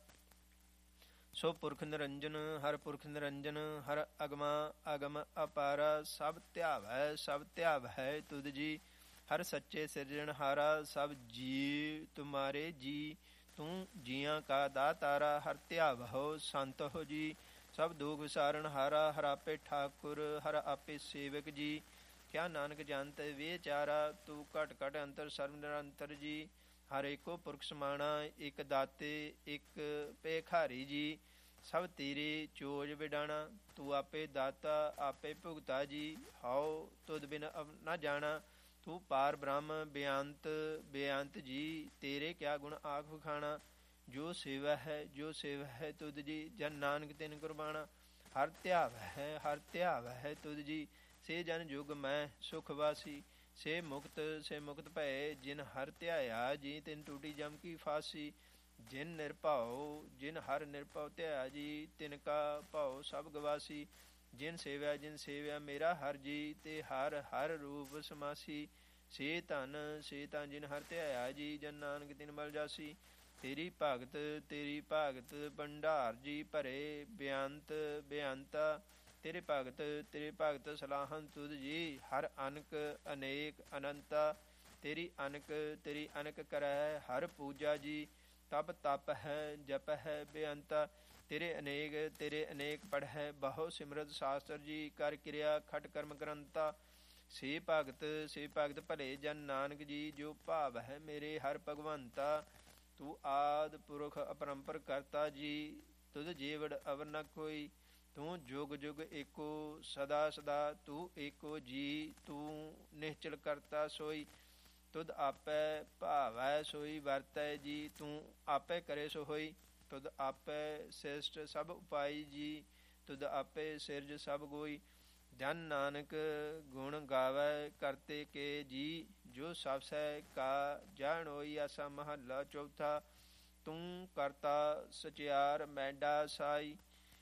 ਸੋ ਪੁਰਖ ਨਿਰੰਜਨ ਹਰ ਪੁਰਖ ਨਿਰੰਜਨ, ਹਰ ਅਗਮਾ ਅਗਮ ਅਪਾਰਾ। ਸਭ ਧਿਆਵੈ ਸਭ ਧਿਆਵੈ ਤੁਧ ਜੀ, ਹਰ ਸੱਚੇ ਸਿਰਜਣਹਾਰਾ। ਸਭ ਜੀਵ ਤੁਮਾਰੇ ਜੀ, ਤੂੰ ਜੀਆਂ ਕਾ ਦਾਤਾਰਾ। ਹਰ ਧਿਆਵਹੁ ਸੰਤ ਹੋ ਜੀ, ਸਭ ਦੁਖ ਵਿਸਾਰਨ ਹਾਰਾ। ਹਰ ਆਪੇ ਠਾਕੁਰ ਹਰ ਆਪੇ ਸੇਵਕ ਜੀ, ਕਿਆ ਨਾਨਕ ਜੰਤ ਵਿਚਾਰਾ। ਤੂੰ ਘਟ ਘਟ ਅੰਤਰ ਸਰਬ ਨਿਰੰਤਰ ਜੀ, ਹਰ ਏਕੋ ਪੁਰਖ ਸਮਾਣਾ। ਇੱਕ ਦਾਤੇ ਇੱਕ ਭੇਖਾਰੀ ਜੀ, ਸਭ ਤੇਰੇ ਚੋਜ ਵਿਡਾਣਾ। ਤੂੰ ਆਪੇ ਦਾਤਾ ਆਪੇ ਭੁਗਤਾ ਜੀ, ਹਉ ਤੁਧ ਬਿਨ ਨ ਜਾਣਾ। ਤੂੰ ਪਾਰ ਬ੍ਰਹਮ ਬੇਅੰਤ ਬੇਅੰਤ ਜੀ, ਤੇਰੇ ਕਿਆ ਗੁਣ ਆਖ ਵਖਾਣਾ। ਜੋ ਸੇਵਾ ਹੈ ਜੋ ਸੇਵਾ ਹੈ ਤੁਧ ਜੀ, ਜਨ ਨਾਨਕ ਤਿਨ ਕੁਰਬਾਣਾ। ਹਰ ਧਿਆਵ ਹੈ ਹਰ ਧਿਆਵ ਹੈ ਤੁਧ ਜੀ, ਸੇ ਜਨ ਜੁਗ ਮੈਂ ਸੁਖ ਵਾਸੀ। ਸੇ ਮੁਕਤ ਸੇ ਮੁਕਤ ਭਏ, ਜਿਨ ਹਰ ਧਿਆਇਆ ਜੀ, ਤਿਨ ਟੂਟੀ ਜਮ ਕੀ ਫਾਸੀ। ਜਿਨ ਨਿਰਭਉ ਜਿਨ ਹਰ ਨਿਰਭਉ ਧਿਆਇਆ ਜੀ, ਤਿਨ ਕਾ ਭਉ ਸਭ ਗਵਾਸੀ। ਜਿਨ ਸੇਵਿਆ ਜਿਨ ਸੇਵਿਆ ਮੇਰਾ ਹਰ ਜੀ, ਤੇ ਹਰ ਹਰ ਰੂਪ ਸਮਾਸੀ। ਸੇ ਧਨ ਸੇ ਧਨ ਜਿਨ ਹਰ ਧਿਆਇਆ ਜੀ, ਜਨ ਨਾਨਕ ਤਿਨ ਮਲ ਜਾਸੀ। ਤੇਰੀ ਭਗਤ ਤੇਰੀ ਭਗਤ ਭੰਡਾਰ ਜੀ, ਭਰੇ ਬੇਅੰਤ ਬੇਅੰਤਾ। ਤੇਰੇ ਭਗਤ ਤੇਰੇ ਭਗਤ ਸਲਾਹਨ ਤੁਧ ਜੀ, ਹਰ ਅਨਕ ਅਨੇਕ ਅਨੰਤਾ। ਤੇਰੀ ਅਨਕ ਤੇਰੀ ਅਨਕ ਕਰੈ ਹਰ ਪੂਜਾ ਜੀ, ਤਪ ਤਪ ਹੈ ਜਪ ਹੈ ਬੇਅੰਤਾ। ਤੇਰੇ ਅਨੇਕ ਤੇਰੇ ਅਨੇਕ ਪੜ੍ਹੈ ਬਹੁ ਸਿਮਰਤ ਸ਼ਾਸਤਰ ਜੀ, ਕਰ ਕਿਰਿਆ ਖਟ ਕਰਮ ਗ੍ਰੰਥਾ। ਸੇ ਭਗਤ ਸੇ ਭਗਤ ਭਲੇ ਜਨ ਨਾਨਕ ਜੀ, ਜੋ ਭਾਵ ਹੈ ਮੇਰੇ ਹਰ ਭਗਵੰਤਾ। ਤੂੰ ਆਦਿ ਪੁਰਖ ਅਪਰੰਪਰ ਕਰਤਾ ਜੀ, ਤੁਧ ਜੀਵੜ ਅਵਰ ਨ ਕੋਈ। ਤੂੰ ਜੁਗ ਜੁਗ ਏਕੋ ਸਦਾ ਸਦਾ, ਤੂੰ ਏਕੋ ਜੀ ਤੂੰ ਨਿਹਚਲ ਕਰਤਾ ਸੋਈ। ਤੁਧ ਆਪੈ ਭਾਵੈ ਸੋਈ ਵਰਤੈ ਜੀ, ਤੂੰ ਆਪੇ ਕਰੇ ਸੋ ਹੋਈ। ਤੁਧ ਆਪੇ ਸਿਸ਼ਟ ਸਭ ਉਪਾਈ ਜੀ, ਤੁਧ ਆਪੇ ਸਿਰਜ ਸਭ ਗੋਈ। ਜਨ ਨਾਨਕ ਗੁਣ ਗਾਵੈ ਕਰਤੇ ਕੇ ਜੀ, ਜੋ ਸਭ ਸਹਿ ਕਾ ਜਾਣ ਹੋਈ। ਆਸਾ ਮਹੱਲਾ ਚੌਥਾ। ਤੂੰ ਕਰਤਾ ਸਚਿਆਰ ਮੈਡਾ ਸਾਈ,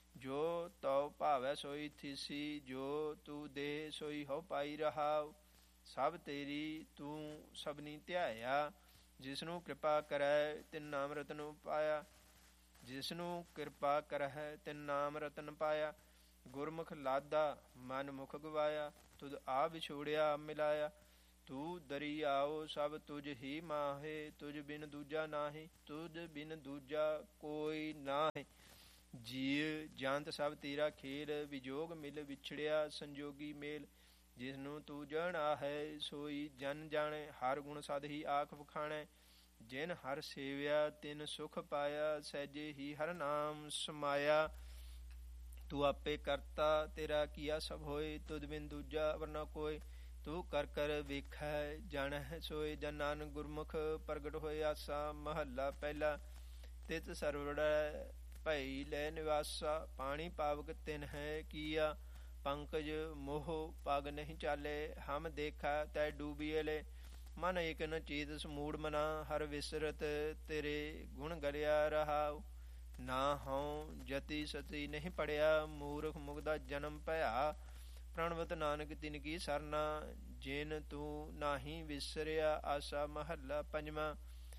ਜੋ ਤਉ ਭਾਵੈ ਸੋਈ ਥੀਸੀ। ਜੋ ਤੂੰ ਦੇ ਸੋਈ ਹੋ ਪਾਈ। ਰਹਾਉ ਸਭ ਤੇਰੀ ਤੂੰ ਸਭਨੀ ਧਿਆਇਆ, ਜਿਸਨੂੰ ਕਿਰਪਾ ਕਰੈ ਤਿਨ ਨਾਮ ਰਤਨ ਉਪਾਇਆ। ਜਿਸਨੂੰ ਕਿਰਪਾ ਕਰਹਿ ਤਿਨ ਨਾਮ ਰਤਨ ਪਾਇਆ। ਗੁਰਮੁਖ ਲਾਦਾ ਮਨ ਮੁਖ ਗਵਾਇਆ, ਤੁਧ ਆ ਵਿਛੋੜਿਆ ਮਿਲਾਇਆ। ਤੂੰ ਦਰੀ ਆਓ ਸਭ ਤੁਝ ਹੀ ਮਾਹੇ, ਤੁਝ ਬਿਨ ਦੂਜਾ ਨਾਹੀ, ਤੁਝ ਬਿਨ ਦੂਜਾ ਕੋਈ ਨਾਹੀ। ਜੀਅ ਜੰਤ ਸਭ ਤੇਰਾ ਖੇਲ, ਵਿਜੋਗ ਮਿਲ ਵਿਛੜਿਆ ਸੰਜੋਗੀ ਮੇਲ। ਜਿਸਨੂੰ ਤੂੰ ਜਾਣਾ ਹੈ ਸੋਈ ਜਨ ਜਾਣੇ, ਹਰ ਗੁਣ ਸਦ ਹੀ ਆਖ ਵਖਾਣੈ। ਜਿਨ ਹਰ ਸੇਵਿਆ ਤਿਨ ਸੁਖ ਪਾਇਆ, ਸਹਿਜੇ ਹੀ ਹਰ ਨਾਮ ਸਮਾਇਆ। ਤੂੰ ਆਪੇ ਕਰਤਾ ਤੇਰਾ ਕੀਆ ਸਭ ਹੋਏ, ਤੁਧ ਬਿਨ ਦੂਜਾ ਅਵਰ ਨ ਕੋਇ। ਤੂੰ ਕਰ ਕਰ ਵੇਖੈ ਜਾਣੈ ਸੋਏ, ਜਨ ਨਾਨਕ ਗੁਰਮੁਖ ਪ੍ਰਗਟ ਹੋਏ ਆਸਾ। ਮਹੱਲਾ ਪਹਿਲਾ। ਤਿਤ ਸਰਵੜੈ ਭਈ ਲੈ ਨਿਵਾਸਾ, ਪਾਣੀ ਪਾਵਕ ਤਿਨ ਹੈ ਕੀਆ। ਪੰਕਜ ਮੋਹ ਪਗ ਨਹੀਂ ਚਾਲੇ, ਹਮ ਦੇਖਾ ਤੈ ਡੂਬੀਏ ਲੈ। ਮਨ ਏਕ ਨ ਚੇਤਸ ਮੂੜ ਮਨਾ, ਹਰ ਵਿਸਰਤ ਤੇਰੇ ਗੁਣ ਗਲਿਆ ਰਹਾਉ। ਨਾ ਹਉ ਜਤੀ ਸਤੀ ਨਹੀਂ ਪੜਿਆ, ਮੂਰਖ ਮੁਗਦਾ ਜਨਮ ਭਇਆ। ਪ੍ਰਣਵਤ ਨਾਨਕ ਤਿਨ ਕੀ ਸਰਨਾ, ਜਿਨ ਤੂੰ ਨਾਹੀਂ ਵਿਸਰਿਆ ਆਸਾ। ਮਹੱਲਾ ਪੰਜਵਾਂ।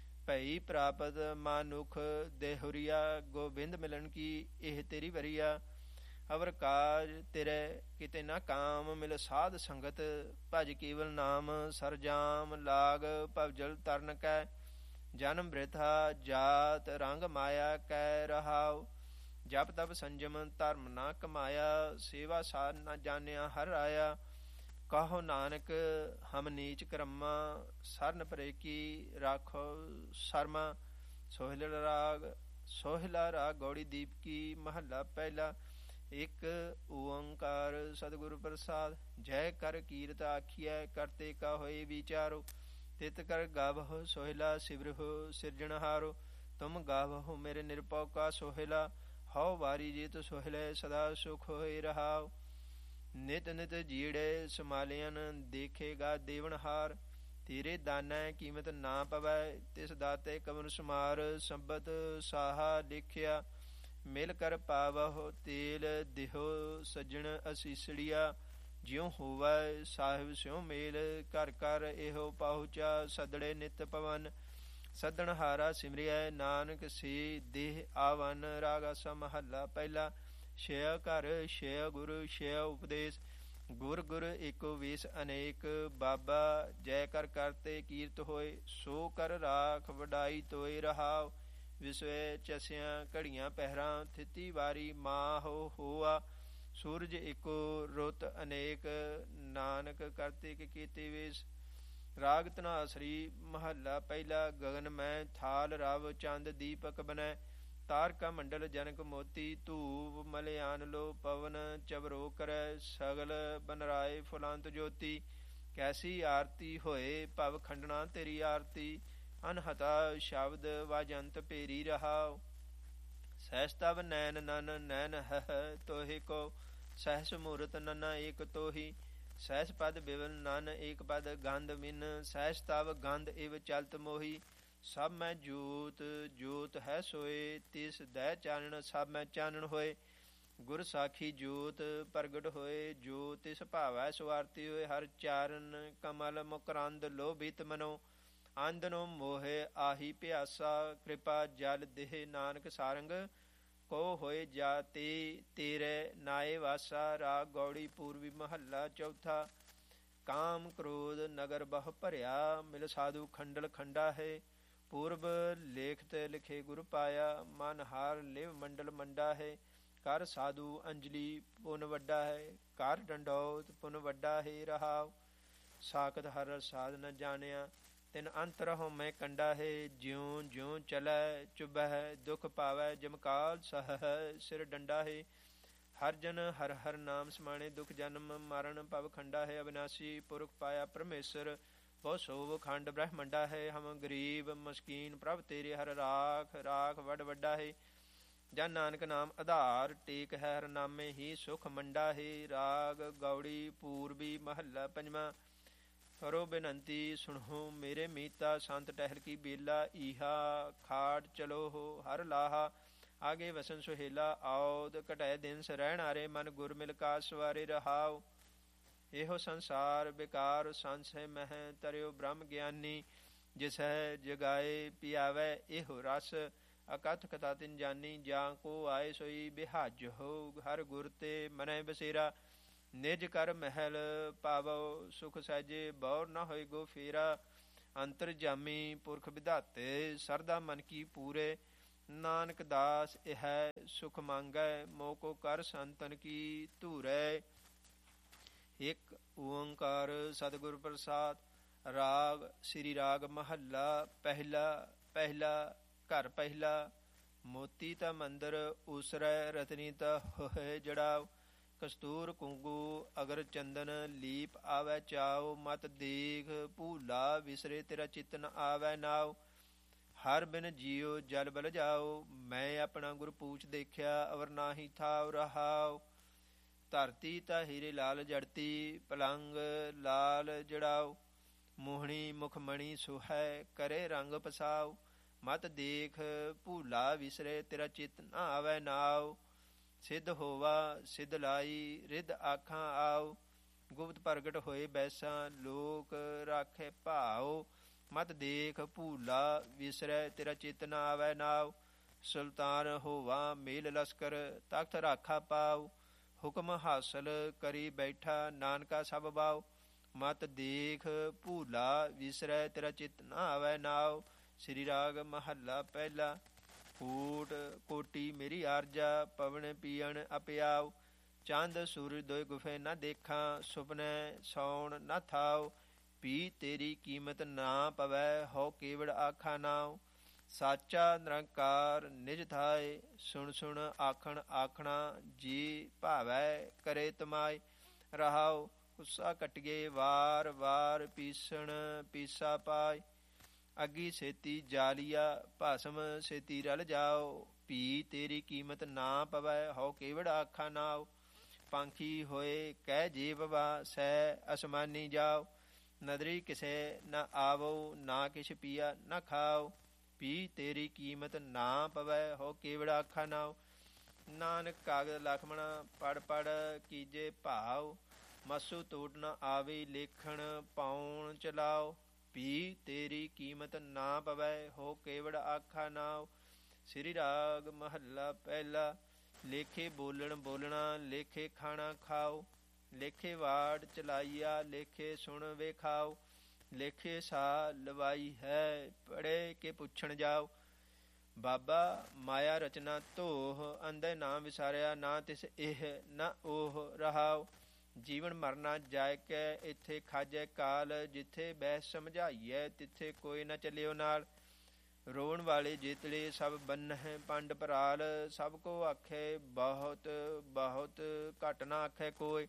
ਭਈ ਪ੍ਰਾਪਤ ਮਾਨੁਖ ਦੇਹੁਰੀਆ, ਗੋਬਿੰਦ ਮਿਲਣ ਕੀ ਇਹ ਤੇਰੀ ਵਰੀਆ। ਅਵਰ ਕਾਜ ਤੇਰੇ ਕਿਤੇ ਨਾ ਕਾਮ, ਮਿਲ ਸਾਧ ਸੰਗਤ ਭਜ ਕੇਵਲ ਨਾਮ। ਸਰਜਾਮ ਲਾਗ ਭਵਜਲ ਤਰਨ ਕੈ, ਜਨਮ ਬ੍ਰਿਥਾ ਜਾਤ ਰੰਗ ਮਾਇਆ ਕੈ ਰਹਾਉ। ਜਪ ਤਪ ਸੰਜਮ ਧਰਮ ਨਾ ਕਮਾਇਆ, ਸੇਵਾ ਸਾਧ ਨਾ ਜਾਣਿਆ ਹਰ ਆਇਆ। ਕਹੋ ਨਾਨਕ ਹਮ ਨੀਚ ਕਰਮਾ, ਸਰਨ ਪਰੇ ਕੀ ਰਾਖੋ ਸਰਮਾ। ਸੋਹਿਲ ਰਾਗ ਸੋਹਿਲਾ ਰਾਗ ਗੌੜੀ ਦੀਪ ਕੀ। ਮਹੱਲਾ ਪਹਿਲਾ। ਇੱਕ ਓੰਕਾਰ ਸਤਿਗੁਰ ਪ੍ਰਸਾਦ, ਜੈ ਕਰ ਕੀਰਤ ਆਖੀਐ, ਕਰਤੇ ਕਾ ਹੋਏ ਵਿਚਾਰੋ। ਤਿਤ ਕਰ ਗਾਵਹੁ ਸੋਹਿਲਾ, ਸਿਵਰਹੁ ਸਿਰਜਣਹਾਰੋ। ਤੁਮ ਗਾਵਹੁ ਮੇਰੇ ਨਿਰਭਉ ਕਾ ਸੋਹਿਲਾ, ਹਉ ਵਾਰੀ ਜਿਤ ਸੋਹਿਲੇ ਸਦਾ ਸੁਖ ਹੋਏ ਰਹਾਉ। ਨਿਤ ਨਿਤ ਜੀੜੇ ਸਮਾਲਿਆਨ, ਦੇਖੇਗਾ ਦੇਵਨਹਾਰ। ਤੇਰੇ ਦਾਨੈ ਕੀਮਤ ਨਾ ਪਵੈ, ਤਿਸ ਦਾਤੇ ਕਵਨ ਸੁਮਾਰ। ਸੰਬਤ ਸਾਹਾ ਲਿਖਿਆ ਮਿਲ ਕਰ ਪਾਵਹੁ, ਤੇਲ ਦਿਹੋ ਸੱਜਣ ਅਸੀਸੜੀਆ। ਜਿਉ ਹੋਵੈ ਸਾਹਿਬ ਸਿਉ ਮੇਲ, ਘਰ ਘਰ ਇਹੋ ਪਹੁੰਚਾ ਸਦੜੇ ਨਿਤ ਪਵਨ। ਸੱਦਣ ਹਾਰਾ ਸਿਮਰਿਐ ਨਾਨਕ ਸੇ ਦੇਹ ਆਵਨ। ਰਾਗ ਆਸਾ। ਮਹੱਲਾ ਪਹਿਲਾ। ਛਿਆ ਘਰ ਛਿਆ ਗੁਰ ਛਿਆ ਉਪਦੇਸ਼, ਗੁਰ ਗੁਰ ਏਕੋ ਵੇਸ ਅਨੇਕ। ਬਾਬਾ ਜੈ ਕਰ ਕਰਤੇ ਕੀਰਤ ਹੋਏ, ਸੋ ਕਰ ਰਾਖ ਵਡਾਈ ਤੋਏ ਰਹਾਉ। ਵਿਸਵੇ ਚਸਿਆ ਘੜੀਆਂ ਪਹਿਰਾਂ, ਥਿਤੀ ਵਾਰੀ ਮਾਹੁ ਹੋਆ। ਸੂਰਜ ਏਕੋ ਰੁੱਤ ਅਨੇਕ, ਨਾਨਕ ਕਰਤੇ ਕੇ ਕੀਤੇ ਵੇਸ। ਰਾਗ ਧਨਾਸਰੀ। ਮਹੱਲਾ ਪਹਿਲਾ। ਗਗਨ ਮੈਂ ਥਾਲ ਰਵ ਚੰਦ ਦੀਪਕ ਬਨੈ, ਤਾਰਕਾ ਮੰਡਲ ਜਨਕ ਮੋਤੀ। ਧੂਪ ਮਲਿਆਨ ਲੋ ਪਵਨ ਚਵਰੋ ਕਰੈ, ਸਗਲ ਬਨਰਾਏ ਫੁਲੰਤ ਜੋਤੀ। ਕੈਸੀ ਆਰਤੀ ਹੋਏ ਭਵ ਖੰਡਣਾ ਤੇਰੀ ਆਰਤੀ, ਅਨਹਤਾ ਸ਼ਬਦ ਵਾਜੰਤ ਭੇਰੀ ਰਹਾਉ। ਸਹਿਸ ਤਵ ਨੈਨ ਨਨ ਨੈਨ ਹਹ ਤੋਹਿ ਕੋ, ਸਹਿਸ ਮੂਰਤ ਨਨਾ ਏਕ ਤੋਹੀ। ਸਹਿਸ ਪਦ ਬਿਵਲ ਨਨ ਏਕ ਪਦ ਗੰਧ ਮਿਨ, ਸਹਿਸ ਤਵ ਗੰਧ ਇਵ ਚਲਤ ਮੋਹੀ। ਸਭ ਮੈਂ ਜੋਤ ਜੋਤ ਹੈ ਸੋਏ, ਤਿਸ ਦੈ ਚਾਨਣ ਸਭ ਮੈਂ ਚਾਨਣ ਹੋਏ। ਗੁਰ ਸਾਖੀ ਜੋਤ ਪ੍ਰਗਟ ਹੋਏ, ਜੋ ਤਿਸ ਭਾਵੈ ਸੋ ਆਰਤੀ ਹੋਏ। ਹਰ ਚਾਰਨ ਕਮਲ ਮੁਕਰੰਦ ਲੋਭਿਤ ਮਨੋ, ਆਂਦਨੋ ਮੋਹਿ ਆਹੀ ਪਿਆਸਾ। ਕਿਰਪਾ ਜਲ ਦੇਹ ਨਾਨਕ ਸਾਰੰਗ, ਕੋ ਹੋਏ ਜਾਤੇ ਤੇਰੇ ਨਾਏ ਵਾਸਾ। ਰਾਗ ਗੌੜੀ ਪੂਰਵੀ। ਮਹੱਲਾ ਚੌਥਾ। ਕਾਮ ਕ੍ਰੋਧ ਨਗਰ ਬਹੁ ਭਰਿਆ, ਮਿਲ ਸਾਧੂ ਖੰਡਲ ਖੰਡਾ ਹੈ। ਪੂਰਬ ਲੇਖਤ ਲਿਖੇ ਗੁਰ ਪਾਇਆ, ਮਨ ਹਾਰ ਲਿਵ ਮੰਡਲ ਮੰਡਾ ਹੈ। ਕਰ ਸਾਧੂ ਅੰਜਲੀ ਪੁਨ ਵੱਡਾ ਹੈ, ਕਰ ਡੰਡੌਤ ਪੁਨ ਵੱਡਾ ਹੈ ਰਹਾਉ। ਸਾਖਤ ਹਰ ਸਾਧ ਨ ਜਾਣਿਆ, ਤਿਨ ਅੰਤਰ ਹਉ ਮੈਂ ਕੰਡਾ ਹੈ। ਜਿਉ ਜਿਉ ਚਲੈ ਚੁਭੈ, ਦੁਖ ਪਾਵੈ ਜਮਕਾਲ ਸਹੈ। ਸਿਰ ਡੰਡਾ ਹੈ। ਹਰ ਜਨ ਹਰ ਹਰ ਨਾਮ ਸਮਾਣੇ, ਦੁਖ ਜਨਮ ਮਰਨ ਭਵ ਖੰਡਾ ਹੈ। ਅਬਿਨਾਸੀ ਪੁਰਖ ਪਾਇਆ ਪਰਮੇਸ਼ਰ, ਬਹੁ ਸੋਭ ਖੰਡ ਬ੍ਰਹਮੰਡਾ ਹੈ। ਹਮ ਗਰੀਬ ਮਸਕੀਨ ਪ੍ਰਭ ਤੇਰੇ, ਹਰ ਰਾਖ ਰਾਖ ਵੱਡ ਵੱਡਾ ਹੈ। ਜਨ ਨਾਨਕ ਨਾਮ ਆਧਾਰ, ਟੇਕ ਹੈ ਹਰ ਨਾਮੇ ਹੀ ਸੁਖ ਮੰਡਾ ਹੈ। ਰਾਗ ਗੌੜੀ ਪੂਰਬੀ। ਮਹੱਲਾ ਪੰਜਵਾਂ। ਕਰੋ ਬੇਨੰਤੀ ਸੁਣੋ ਮੇਰੇ ਮੀਤਾ, ਸੰਤ ਟਹਿਲ ਕੀ ਬੇਲਾ। ਈਹਾ ਖਾਟ ਚਲੋ ਹੋ ਹਰ ਲਾਹਾ, ਆਗੇ ਵਸਨ ਸੁਹੇਲਾ। ਆਉਦ ਘਟੈ ਦਿਨ ਰਹਿਣ ਹਾਰੇ, ਮਨ ਗੁਰ ਮਿਲ ਕਾ ਸਵਾਰੇ ਰਹਾਉ। ਇਹੋ ਸੰਸਾਰ ਬੇਕਾਰ ਸੰਸੈ ਮਹਿ, ਤਰਿਓ ਬ੍ਰਹਮ ਗਿਆਨੀ। ਜਿਸੈ ਜਗਾਏ ਪਿਆਵੈ ਇਹੋ ਰਸ, ਅਕਥ ਕਥਾ ਤਿਨ ਜਾਨੀ, ਜਾਂ ਕੋ ਆਏ ਸੋਈ ਬਿਹਾਜ ਹੋ। ਹਰ ਗੁਰ ਤੇ ਮਨੈ ਬਸੇਰਾ, ਨਿਜ ਕਰ ਮਹਿਲ ਪਾਵੋ ਸੁਖ ਸਹਿਜੇ, ਬੌਰ ਨ ਹੋਏ ਗੋ ਫੇਰਾ। ਅੰਤਰ ਜਾਮੀ ਪੁਰਖ ਵਿਧਾਤੇ, ਸਰਦਾ ਮਨ ਕੀ ਪੂਰੇ। ਨਾਨਕ ਦਾਸ ਇਹ ਸੁਖ ਮੰਗੈ, ਮੋਹ ਕੋ ਕਰ ਸੰਤਨ ਕੀ ਧੂਰੈ। ਇੱਕ ਓੰਕਾਰ ਸਤਿਗੁਰ ਪ੍ਰਸਾਦ। ਰਾਗ ਸ੍ਰੀ ਰਾਗ ਮਹੱਲਾ ਪਹਿਲਾ। ਪਹਿਲਾ ਘਰ ਪਹਿਲਾ। ਮੋਤੀ ਤਾ ਮੰਦਰ ਊਸਰੈ, ਰਤਨੀ ਤਾ ਹੋਏ ਜੜਾਓ। ਕਸਤੂਰ ਕੁੰਗੂ ਅਗਰ ਚੰਦਨ, ਲੀਪ ਆਵੈ ਚਾਉ। ਮਤ ਦੇਖ ਭੂਲਾ, ਵਿਸਰੇ ਤੇਰਾ ਚਿਤ ਨ ਆਵੈ ਨਾਉ। ਹਰ ਬਿਨ ਜੀਉ ਜਲ ਬਲ ਜਾਉ, ਮੈਂ ਆਪਣਾ ਗੁਰ ਪੂਛ ਦੇਖਿਆ। ਅਵਰ ਨਾਹੀ ਥਾਉ ਰਹਾਉ। ਧਰਤੀ ਤਾ ਹੀਰੇ ਲਾਲ ਜੜਤੀ, ਪਲੰਗ ਲਾਲ ਜੜਾਉ। ਮੋਹਣੀ ਮੁਖਮਣੀ ਸੁਹੈ, ਕਰੇ ਰੰਗ ਪਸਾਉ। ਮਤ ਦੇਖ ਭੂਲਾ, ਵਿਸਰੇ ਤੇਰਾ ਚਿਤ ਨ ਆਵੈ ਨਾਉ। ਸਿੱਧ ਹੋਵਾ ਸਿੱਧ ਲਾਈ, ਰਿੱਧ ਆਖਾਂ ਆਉ। ਗੁਪਤ ਪ੍ਰਗਟ ਹੋਏ ਬੈਸਾਂ, ਲੋਕ ਰਾਖੇ ਭਾਉ। ਮਤ ਦੇਖ ਭੂਲਾ, ਵਿਸਰੈ ਤੇਰਾ ਚਿਤ ਨ ਆਵੈ ਨਾਉ। ਸੁਲਤਾਨ ਹੋਵਾ ਮੇਲ ਲਸਕਰ, ਤਖਤ ਰਾਖਾ ਪਾਉ। ਹੁਕਮ ਹਾਸਲ ਕਰੀ ਬੈਠਾ, ਨਾਨਕਾ ਸਭ ਬਾਉ। ਮਤ ਦੇਖ ਭੂਲਾ, ਵਿਸਰੈ ਤੇਰਾ ਚਿਤ ਨ ਆਵੈ ਨਾਉ। ਸ੍ਰੀ ਰਾਗ ਮਹੱਲਾ ਪਹਿਲਾ। ਕੂਟ ਕੋਟੀ ਮੇਰੀ ਆਰਜਾ, ਪਵਨ ਪੀਅਣ ਅਪਿਆਉ। ਚੰਦ ਸੂਰਜ ਦੋਇ ਗੁਫੇ ਨ ਦੇਖਾਂ, ਸੁਪਨੇ ਸੌਣ ਨ ਥਾਉ। ਪੀ ਤੇਰੀ ਕੀਮਤ ਨਾ ਪਵੈ, ਹੋ ਕੇਵੜ ਆਖਾ ਨਾਉ। ਸਾਚਾ ਨਿਰੰਕਾਰ ਨਿਜ ਥਾਇ, ਸੁਣ ਸੁਣ ਆਖਣ ਆਖਣਾ। ਜੀ ਭਾਵੈ ਕਰੇ ਤਮਾਇ, ਰਹਾਉ। ਗੁੱਸਾ ਕਟਿਏ ਵਾਰ ਵਾਰ, ਪੀਸਣ ਪੀਸਾ ਪਾਇ। ਅੱਗੀ ਛੇਤੀ ਜਾਲੀਆ, ਭਸਮ ਛੇਤੀ ਰਲ ਜਾਓ। ਭੀ ਤੇਰੀ ਕੀਮਤ ਨਾ ਪਵੈ, ਹੋ ਕੇਵੜ ਆਖਾ ਨਾਉ। ਪੰਖੀ ਹੋਏ ਕਹਿ ਜੀਵਵਾ, ਸਹਿ ਅਸਮਾਨੀ ਜਾਓ। ਨਦਰੀ ਕਿਸੇ ਨ ਆਵੋ, ਨਾ ਕਿਛ ਪੀਆ ਨ ਖਾਓ। ਭੀ ਤੇਰੀ ਕੀਮਤ ਨਾ ਪਵੈ, ਹੋ ਕੇਵੜ ਆਖਾ ਨਾਉ। ਨਾਨਕ ਕਾਗਦ ਲਖਮਣਾ ਪੜ ਪੜ ਕੀਜੇ ਭਾਉ। ਮਸੂ ਟੂਟ ਨ ਆਵੇ, ਲੇਖਣ ਪਾਉਣ ਚਲਾਓ। ਭੀ ਤੇਰੀ ਕੀਮਤ ਨਾ ਪਵੈ, ਹੋ ਕੇਵੜ ਆਖਾ ਨਾਉ। ਸ੍ਰੀ ਰਾਗ ਮਹੱਲਾ ਪਹਿਲਾ। ਲੇਖੇ ਬੋਲਣ ਬੋਲਣਾ, ਲੇਖੇ ਖਾਣਾ ਖਾਓ। ਲੇਖੇ ਵਾੜ ਚਲਾਈਆ, ਲੇਖੇ ਸੁਣ ਵੇਖਾਓ। ਲੇਖੇ ਸਾ ਲਵਾਈ ਹੈ, ਪੜੇ ਕੇ ਪੁੱਛਣ ਜਾਓ। ਬਾਬਾ ਮਾਇਆ ਰਚਨਾ ਧੋਹ, ਅੰਧੇ ਨਾ ਵਿਸਾਰਿਆ। ਨਾ ਤਿਸ ਇਹ ਨਾ ਉਹ ਰਹਾਉ। ਜੀਵਨ ਮਰਨਾ ਜਾਇ ਕੈ, ਇੱਥੇ ਖਾਜੈ ਕਾਲ। ਜਿੱਥੇ ਬਹਿ ਸਮਝਾਈਐ, ਤਿੱਥੇ ਕੋਈ ਨਾ ਚੱਲਿਓ ਨਾਲ। ਰੋਣ ਵਾਲੇ ਜੇਤਲੇ ਸਭ ਬੰਨਹਿ ਪੰਡ ਪਰਾਲ। ਸਭ ਕੋ ਆਖੇ ਬਹੁਤ ਬਹੁਤ, ਘੱਟ ਨਾ ਆਖੇ ਕੋਈ।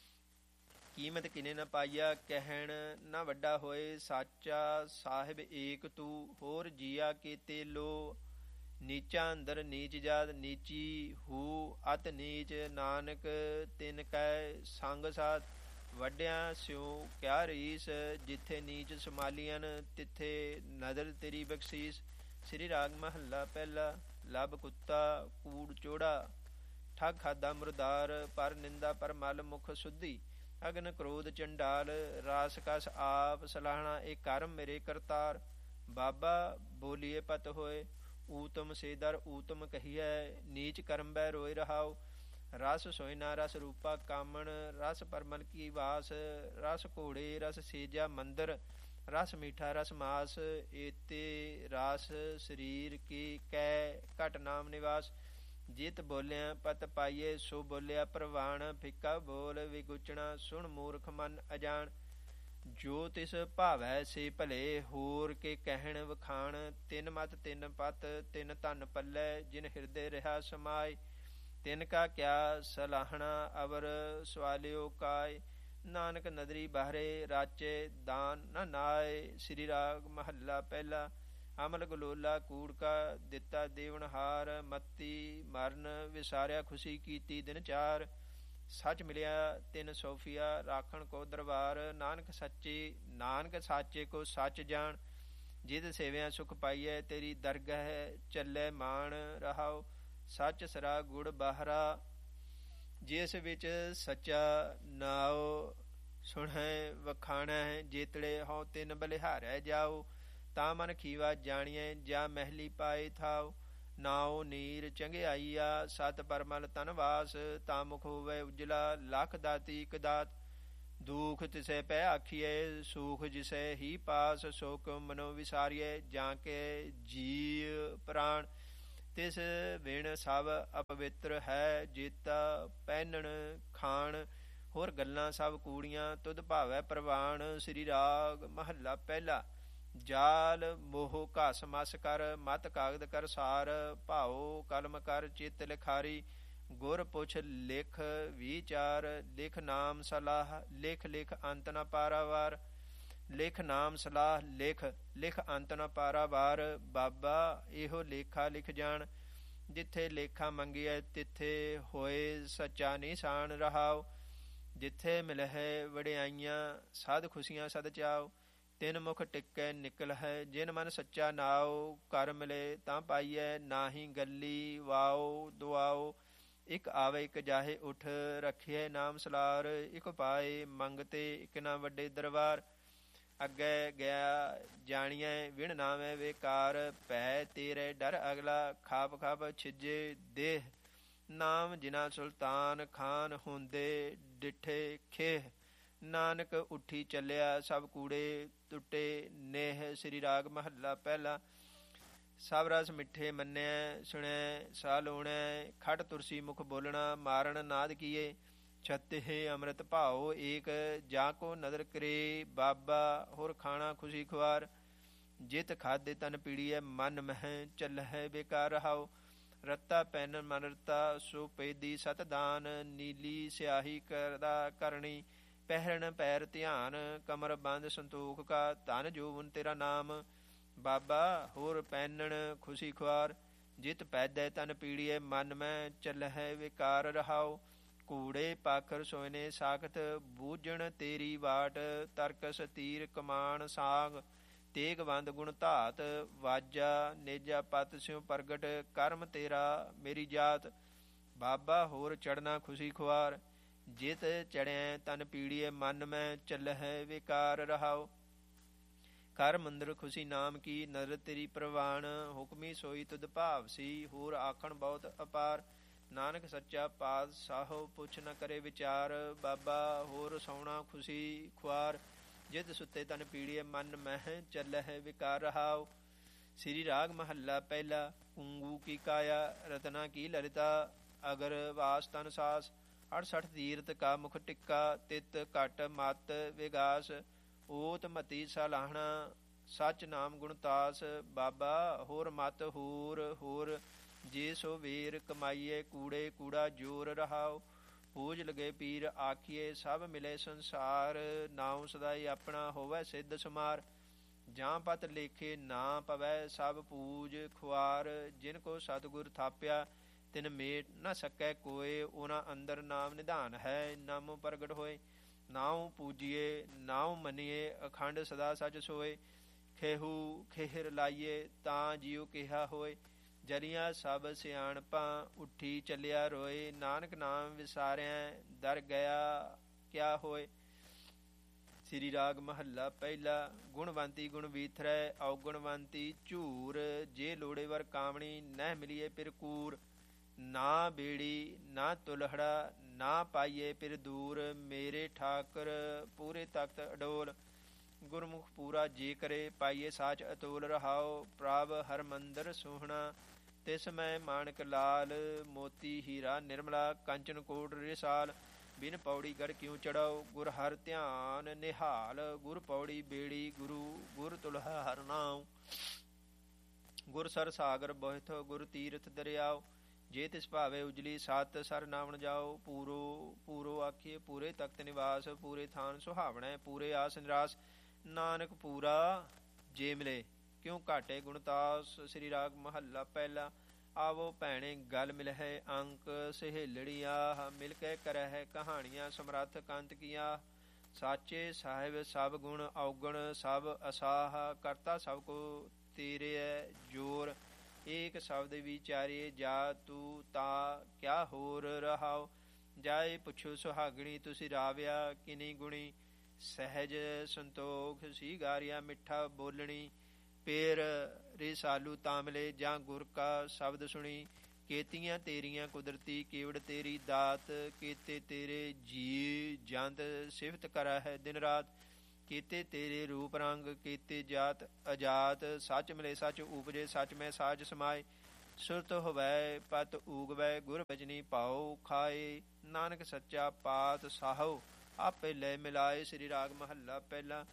ਕੀਮਤ ਕਿਨੇ ਨ ਪਾਈਆ, ਕਹਿਣ ਨਾ ਵੱਡਾ ਹੋਏ। ਸਾਚਾ ਸਾਹਿਬ ਏਕ ਤੂੰ, ਹੋਰ ਜੀਆ ਕੀਤੇ ਲੋ। ਨੀਚਾ ਅੰਦਰ ਨੀਚ ਜਾਤ, ਨੀਚੀ ਹੂ ਅਤ ਨੀਚ। ਨਾਨਕ ਤਿਨ ਕੈ ਸੰਗ ਸਾਥ, ਵੱਡਿਆਂ ਸਿਉ ਕਿਆ ਰੀਸ। ਜਿੱਥੇ ਨੀਚ ਸਮਾਲੀਅਨ, ਤਿੱਥੇ ਨਦਰ ਤੇਰੀ ਬਖਸ਼ੀਸ। ਸ੍ਰੀ ਰਾਗ ਮਹੱਲਾ ਪਹਿਲਾ। ਲੱਭ ਕੁੱਤਾ ਕੂੜ ਚੋੜਾ, ਠੱਗ ਖਾਦਾ ਮੁਰਦਾਰ। ਪਰ ਨਿੰਦਾ ਪਰ ਮਲ ਮੁਖ ਸੁਧੀ, ਅਗਨ ਕ੍ਰੋਧ ਚੰਡਾਲ। ਰਾਸ ਕਸ ਆਪ ਸਲਾਹਣਾ, ਇਹ ਕਰਮ ਮੇਰੇ ਕਰਤਾਰ। ਬਾਬਾ ਬੋਲੀਏ ਪਤ ਹੋਏ, ਊਤਮ ਸੇ ਦਰ ਊਤਮ ਕਹੀਐ। ਨੀਚ ਕਰਮ ਬੈ ਰੋਇ ਰਹਾਉ। ਰਸ ਸੋਇਨਾ ਰਸ ਰੂਪਾ ਕਾਮਣ, ਰਸ ਪਰਮਲ ਕੀ ਵਾਸ। ਰਸ ਘੋੜੇ ਰਸ ਸੇਜਾ ਮੰਦਰ, ਰਸ ਮੀਠਾ ਰਸ ਮਾਸ। ਏਤੇ ਰਾਸ ਸਰੀਰ ਕੀ ਕੈ, ਘਟ ਨਾਮ ਨਿਵਾਸ। ਜਿਤ ਬੋਲਿਆ ਪਤ ਪਾਈਏ, ਸੋ ਬੋਲਿਆ ਪ੍ਰਵਾਣ। ਫਿੱਕਾ ਬੋਲ ਵਿਗੁਚਣਾ, ਸੁਣ ਮੂਰਖ ਮਨ ਅਜਾਣ। ਜੋ ਤਿਸ ਭਾਵੈ ਸੇ ਭਲੇ, ਹੋਰ ਕੇ ਕਹਿਣ ਵਖਾਣ। ਤਿਨ ਮਤ ਤਿਨ ਪਤ, ਤਿਨ ਧਨ ਪੱਲੇ। ਜਿਨ ਹਿਰਦੇ ਰਿਹਾ ਸਮਾਏ, ਤਿਨ ਕਾ ਕਿਆ ਸਲਾਹਣਾ। ਅਵਰ ਸਵਾਲਿਓ ਕਾਇ, ਨਾਨਕ ਨਦਰੀ ਬਾਹਰੇ। ਰਾਚੇ ਦਾਨ ਨ ਨਾਏ। ਸ੍ਰੀ ਰਾਗ ਮਹੱਲਾ ਪਹਿਲਾ। ਅਮਲ ਗਲੋਲਾ ਕੂੜ ਕਾ, ਦਿੱਤਾ ਦੇਵਨਹਾਰ। ਮੱਤੀ ਮਰਨ ਵਿਸਾਰਿਆ, ਖੁਸ਼ੀ ਕੀਤੀ ਦਿਨ ਚਾਰ। ਸੱਚ ਮਿਲਿਆ ਤਿਨ ਸੋਫੀਆ, ਰਾਖਣ ਕੋ ਦਰਬਾਰ। ਨਾਨਕ ਸੱਚੇ ਨਾਨਕ ਸਾਚੇ ਕੋ ਸੱਚ ਜਾਣ। ਜਿਤ ਸੇਵਿਆ ਸੁਖ ਪਾਈਐ, ਤੇਰੀ ਦਰਗਹਿ ਚੱਲੇ ਮਾਣ। ਰਹਾਉ ਸੱਚ ਸਰਾ ਗੁੜ ਬਾਹਰਾ, ਜਿਸ ਵਿੱਚ ਸੱਚਾ ਨਾਉ। ਸੁਣੈ ਵਖਾਣੈ ਜੇਤੜੇ, ਹਉ ਤਿਨ ਬਲਿਹਾਰੈ ਜਾਉ। ਤਾਂ ਮਨ ਖੀਵਾ ਜਾਣੀਐ, ਜਾ ਮਹਿਲੀ ਪਾਏ ਥਾਉ। ਨਾਉ ਨੀਰ ਚੰਗਿਆਈਆ ਸਤ ਪਰਮਲ ਤਨ ਵਾਸ, ਤਾ ਮੁਖ ਹੋਵੇ ਉਜਲਾ ਲਖ ਦਾਤੀ ਇਕ ਦਾਤ। ਦੁਖ ਤਿਸੈ ਪੈ ਆਖੀਐ ਸੁਖ ਜਿਸੈ ਹੀ ਪਾਸ, ਸੋਕ ਮਨੋ ਵਿਸਾਰੀਐ ਜਾਂ ਕੇ ਜੀ ਪ੍ਰਾਣ। ਤਿਸ ਬਿਨ ਸਭ ਅਪਵਿੱਤਰ ਹੈ, ਜੇਤਾ ਪਹਿਨਣ ਖਾਣ ਹੋਰ ਗੱਲਾਂ ਸਭ ਕੂੜੀਆਂ, ਤੁਧ ਭਾਵੈ ਪ੍ਰਵਾਣ। ਸ੍ਰੀ ਰਾਗ ਮਹੱਲਾ ਪਹਿਲਾ। ਜਾਲ ਮੋਹ ਘਸ ਮਸ ਕਰ, ਮਤ ਕਾਗਦ ਕਰ ਸਾਰ, ਭਾਉ ਕਲਮ ਕਰ ਚਿੱਤ ਲਿਖਾਰੀ। ਗੁਰ ਪੁੱਛ ਲਿਖ ਵਿਚਾਰ, ਲਿਖ ਨਾਮ ਸਲਾਹ, ਲਿਖ ਲਿਖ ਅੰਤ ਨ ਪਾਰਾਵਾਰ। ਲਿਖ ਨਾਮ ਸਲਾਹ ਲਿਖ, ਲਿਖ ਅੰਤ ਨ ਪਾਰਾਵਾਰ। ਬਾਬਾ ਇਹੋ ਲੇਖਾ ਲਿਖ ਜਾਣ, ਜਿੱਥੇ ਲੇਖਾ ਮੰਗੀਐ ਤਿੱਥੇ ਹੋਏ ਸੱਚਾ ਨਿਸ਼ਾਨ ਰਹਾਉ। ਜਿੱਥੇ ਮਿਲਹਿ ਵਡਿਆਈਆਂ ਸਦ ਖੁਸ਼ੀਆਂ ਸਦ ਚਾਉ, ਤਿਨ ਮੁਖ ਟਿਕੈ ਨਿਕਲ ਹੈ ਜਿਨ ਮਨ ਸੱਚਾ ਨਾਉ। ਕਰ ਮਿਲੇ ਤਾਂ ਪਾਈਐ ਨਾਹੀ ਗੱਲੀ ਵਾਉ ਦੁਆਉ, ਇਕ ਆਵੇ ਇਕ ਜਾਹੇ ਉਠ ਰੱਖਿਐ ਨਾਮ ਸਲਾਰ। ਇਕ ਪਾਏ ਮੰਗਤੇ ਇਕ ਨਾ ਵੱਡੇ ਦਰਬਾਰ, ਅੱਗੇ ਗਿਆ ਜਾਣੀਐ ਵਿਣ ਨਾਵੇਂ ਵੇਕਾਰ। ਭੈ ਤੇਰੇ ਡਰ ਅਗਲਾ ਖਾਪ ਖਾਪ ਛਿਜੇ ਦੇਹ, ਨਾਮ ਜਿਨਾ ਸੁਲਤਾਨ ਖਾਨ ਹੁੰਦੇ ਡਿਠੇ ਖੇਹ। ਨਾਨਕ ਉੱਠੀ ਚੱਲਿਆ ਸਭ ਕੂੜੇ ਟੁੱਟੇ ਨੇਹ। ਸ੍ਰੀ ਰਾਗ ਮਹੱਲਾ ਪਹਿਲਾ। ਸਭ ਰਸ ਮਿੱਠੇ ਮੰਨਿਆ ਸੁਣੈ ਸਾ ਲੋਣੈ, ਖਟ ਤੁਰਸੀ ਮੁਖ ਬੋਲਣਾ ਮਾਰਨ ਨਾਦ ਕੀਏ। ਛਤਿਹ ਅੰਮ੍ਰਿਤ ਭਾਉ ਏਕ, ਜਾਂ ਕੋ ਨਦਰ ਕਰੇ ਬਾਬਾ ਹੋਰ ਖਾਣਾ ਖੁਸ਼ੀ ਖੁਆਰ। ਜਿਤ ਖਾਦੇ ਤਨ ਪੀੜੀਐ ਮਨ ਮਹਿ ਚੱਲਹਿ ਬੇਕਾਰ ਰਹਾਉ। ਰੱਤਾ ਪੈਨ ਮਨ ਰਤਾ ਸੋ ਪੈਦੀ ਸਤ ਦਾਨ, ਨੀਲੀ ਸਿਆਹੀ ਕਰਦਾ ਕਰਨੀ ਪਹਿਰਨ ਪੈਰ ਧਿਆਨ। ਕਮਰ ਬੰਦ ਸੰਤੋਖ ਕਾ ਧਨ ਜੋਵਨ ਤੇਰਾ ਨਾਮ, ਬਾਬਾ ਹੋਰ ਪੈਨਣ ਖੁਸ਼ੀ ਖੁਆਰ। ਜਿਤ ਪੈਦੈ ਤਨ ਪੀੜੀਐ ਮਨ ਮੈਂ ਚੱਲਹਿ ਵਿਕਾਰ ਰਹਾਉ। ਕੂੜੇ ਪਾਖਰ ਸੋਇਨੇ ਸਾਖਤ ਬੂਝਣ ਤੇਰੀ ਵਾਟ, ਤਰਕਸ ਤੀਰ ਕਮਾਨ ਸਾਗ ਤੇਗ ਬੰਦ ਗੁਣ ਧਾਤ। ਵਾਜਾ ਨੇਜਾ ਪਤ ਸਿਉ ਪ੍ਰਗਟ ਕਰਮ ਤੇਰਾ ਮੇਰੀ ਜਾਤ। ਬਾਬਾ ਹੋਰ ਚੜਨਾ ਖੁਸ਼ੀ ਖੁਆਰ, ਜਿਤ ਚੜਿਐ ਤਨ ਪੀੜੀਐ ਮਨ ਮੈਂ ਚੱਲਹਿ ਵਿਕਾਰ ਰਹਾਉ। ਕਰ ਮੰਦਰ ਖੁਸ਼ੀ ਨਾਮ ਕੀ ਨਦਰ ਤੇਰੀ ਪ੍ਰਵਾਨ, ਹੁਕਮੀ ਸੋਈ ਤੁਧ ਭਾਵ ਸੀ ਹੋਰ ਆਖਣ ਬਹੁਤ ਅਪਾਰ। ਨਾਨਕ ਸੱਚਾ ਪਾਤਸ਼ਾਹੋ ਪੁੱਛ ਨ ਕਰੇ ਵਿਚਾਰ, ਬਾਬਾ ਹੋਰ ਸੌਣਾ ਖੁਸ਼ੀ ਖੁਆਰ। ਜਿਤ ਸੁੱਤੇ ਤਨ ਪੀੜੀਐ ਮਨ ਮਹਿ ਚੱਲਹਿ ਵਿਕਾਰ ਰਹਾਉ। ਸ੍ਰੀ ਰਾਗ ਮਹੱਲਾ ਪਹਿਲਾ। ਕੁੰਗੂ ਕੀ ਕਾਇਆ ਰਤਨਾ ਕੀ ਲਲਿਤਾ, ਅਗਰ ਵਾਸ ਤਨ ਸਾਸ। ਅੜਸਠ ਤੀਰਥ ਕਾ ਮੁਖ ਟਿੱਕਾ, ਤਿਤ ਘਟ ਮਤ ਵਿਗਾਸ। ਓਤ ਮਤੀ ਸਲਾਹਣਾ ਸਚ ਨਾਮ ਗੁਣਤਾਸ, ਬਾਬਾ ਹੋਰ ਮਤ ਹੋਰ ਹੋਰ। ਜੇ ਸੋ ਵੇਰ ਕਮਾਈਏ ਕੂੜੇ ਕੂੜਾ ਜੋਰ ਰਹਾਉ। ਪੂਜ ਲਗੇ ਪੀਰ ਆਖੀਏ ਸਭ ਮਿਲੇ ਸੰਸਾਰ, ਨਾਉ ਸਦਾਈ ਆਪਣਾ ਹੋਵੈ ਸਿੱਧ ਸੁਮਾਰ। ਜਾਂ ਪਤ ਲੇਖੇ ਨਾ ਪਵੈ ਸਭ ਪੂਜ ਖੁਆਰ, ਜਿਨ ਕੋ ਸਤਿਗੁਰ ਥਾਪਿਆ ਤਿਨ ਮੇਟ ਨ ਸਕੈ ਕੋਇ। ਉਹਨਾਂ ਅੰਦਰ ਨਾਮ ਨਿਧਾਨ ਹੈ ਨਾਮੋ ਪ੍ਰਗਟ ਹੋਏ। ਨਾਉ ਪੂਜੀਏ ਨਾਉ ਮੰਨੀਏ ਅਖੰਡ ਸਦਾ ਸਚ ਸੋਏ। ਖੇਹੂ ਖੇਹਰ ਲਾਈਏ ਤਾਂ ਜਿਉ ਕਿਹਾ ਹੋਏ, ਜਰੀਆਂ ਸਭ ਸਿਆਣਪਾਂ ਉੱਠੀ ਚੱਲਿਆ ਰੋਏ। ਨਾਨਕ ਨਾਮ ਵਿਸਾਰਿਆ ਦਰ ਗਿਆ ਕਿਆ ਹੋਏ। ਸ੍ਰੀ ਰਾਗ ਮਹੱਲਾ ਪਹਿਲਾ। ਗੁਣਵੰਤੀ ਗੁਣ ਵੀਥਰੈ ਔਗੁਣਵੰਤੀ ਝੂਰ, ਜੇ ਲੋੜੇ ਵਰ ਕਾਮਣੀ ਨਹਿ ਮਿਲੀਏ ਪਿਰ ਕੂਰ। ਨਾ ਬੇੜੀ ਨਾ ਤੁਲਹੜਾ ਨਾ ਪਾਈਏ ਪਿਰ ਦੂਰ, ਮੇਰੇ ਠਾਕਰ ਪੂਰੇ ਤਖਤ ਅਡੋਲ। ਗੁਰਮੁਖ ਪੂਰਾ ਜੇ ਕਰੇ ਪਾਈਏ ਸਾਚ ਅਤੋਲ ਰਹਾਉ। ਪ੍ਰਭ ਹਰ ਮੰਦਰ ਸੋਹਣਾ ਤਿਸ ਮੈਂ ਮਾਣਕ ਲਾਲ, ਮੋਤੀ ਹੀਰਾ ਨਿਰਮਲਾ ਕੰਚਨ ਕੋਟ ਰਿਸਾਲ। ਬਿਨ ਪੌੜੀ ਗੜ ਕਿਉ ਚੜਾਓ ਗੁਰ ਹਰ ਧਿਆਨ ਨਿਹਾਲ। ਗੁਰ ਪੌੜੀ ਬੇੜੀ ਗੁਰੂ ਗੁਰ ਤੁਲਹਾ ਹਰ ਨਾਉ। ਗੁਰ ਸਰ ਸਾਗਰ ਬੋਹਿਥ ਗੁਰ ਤੀਰਥ ਦਰਿਆਓ। ਜੇ ਤਿਸ ਭਾਵੇ ਉਜਲੀ ਸਤ ਸਰ ਨਾਵਣ ਜਾਓ। ਪੂਰੋ ਪੂਰੋ ਆਖੀਏ ਪੂਰੇ ਤਖਤ ਨਿਵਾਸ, ਪੂਰੇ ਥਾਨ ਸੁਹਾਵਣੈ ਪੂਰੇ ਆਸ ਨਿਰਾਸ। ਨਾਨਕ ਪੂਰਾ ਜੇ ਮਿਲੇ ਕਿਉਂ ਘਾਟੇ ਗੁਣਤਾਸ। ਸ੍ਰੀ ਰਾਗ ਮਹੱਲਾ ਪਹਿਲਾ। ਆਵੋ ਭੈਣੇ ਗਲ ਮਿਲਹਿ ਅੰਕ ਸਹੇਲੜੀਆਂ, ਮਿਲ ਕੇ ਕਰਹਿ ਕਹਾਣੀਆਂ ਸਮਰੱਥ ਕੰਤ ਕੀਆ। ਸਾਚੇ ਸਾਹਿਬ ਸਭ ਗੁਣ ਔਗਣ ਸਭ ਅਸਾਹ, ਕਰਤਾ ਸਭ ਕੋ ਤੇਰੇ ਜੋਰ। ਏਕ ਸ਼ਬਦ ਵਿਚਾਰੀਏ ਜਾ ਤੂੰ ਤਾ ਕਿਆ ਹੋਰ ਰਹਾਉ। ਜਾਏ ਪੁੱਛੋ ਸੁਹਾਗਣੀ ਤੁਸੀਂ ਰਾਵਿਆ ਕਿਨੀ ਗੁਣੀ। ਸਹਿਜ ਸੰਤੋਖ ਸੀ ਗਾਰਿਆ ਮਿੱਠਾ ਬੋਲਣੀ, ਪੇਰ ਰਸਾਲੂ ਤਾਮਲੇ ਜਾਂ ਗੁਰ ਕਾ ਸ਼ਬਦ ਸੁਣੀ। ਕੇਤੀਆਂ ਤੇਰੀਆਂ ਕੁਦਰਤੀ ਕੇਵੜ ਤੇਰੀ ਦਾਤ। ਕੇਤੇ ਤੇਰੇ ਜੀ ਜੰਤ ਸਿਫਤ ਕਰੈ ਹੈ ਦਿਨ ਰਾਤ। ਕੀਤੇ ਤੇਰੇ ਰੂਪ ਰੰਗ ਕੀਤੇ ਜਾਤ ਅਜਾਤ। ਸੱਚ ਮਿਲੇ ਸੱਚ ਉਪਜੇ ਸੱਚ ਮੈਂ ਸਾਜ ਸਮਾਏ। ਸੁਰਤ ਹੋਵੈ ਪਤ ਊਗਵੈ ਗੁਰ ਬਚਨੀ ਪਾਓ ਖਾਏ। ਨਾਨਕ ਸੱਚਾ ਪਾਤ ਸਾਹੋ ਆਪੇ ਲੈ ਮਿਲਾਏ। ਸ੍ਰੀ ਰਾਗ ਮਹੱਲਾ ਪਹਿਲਾ।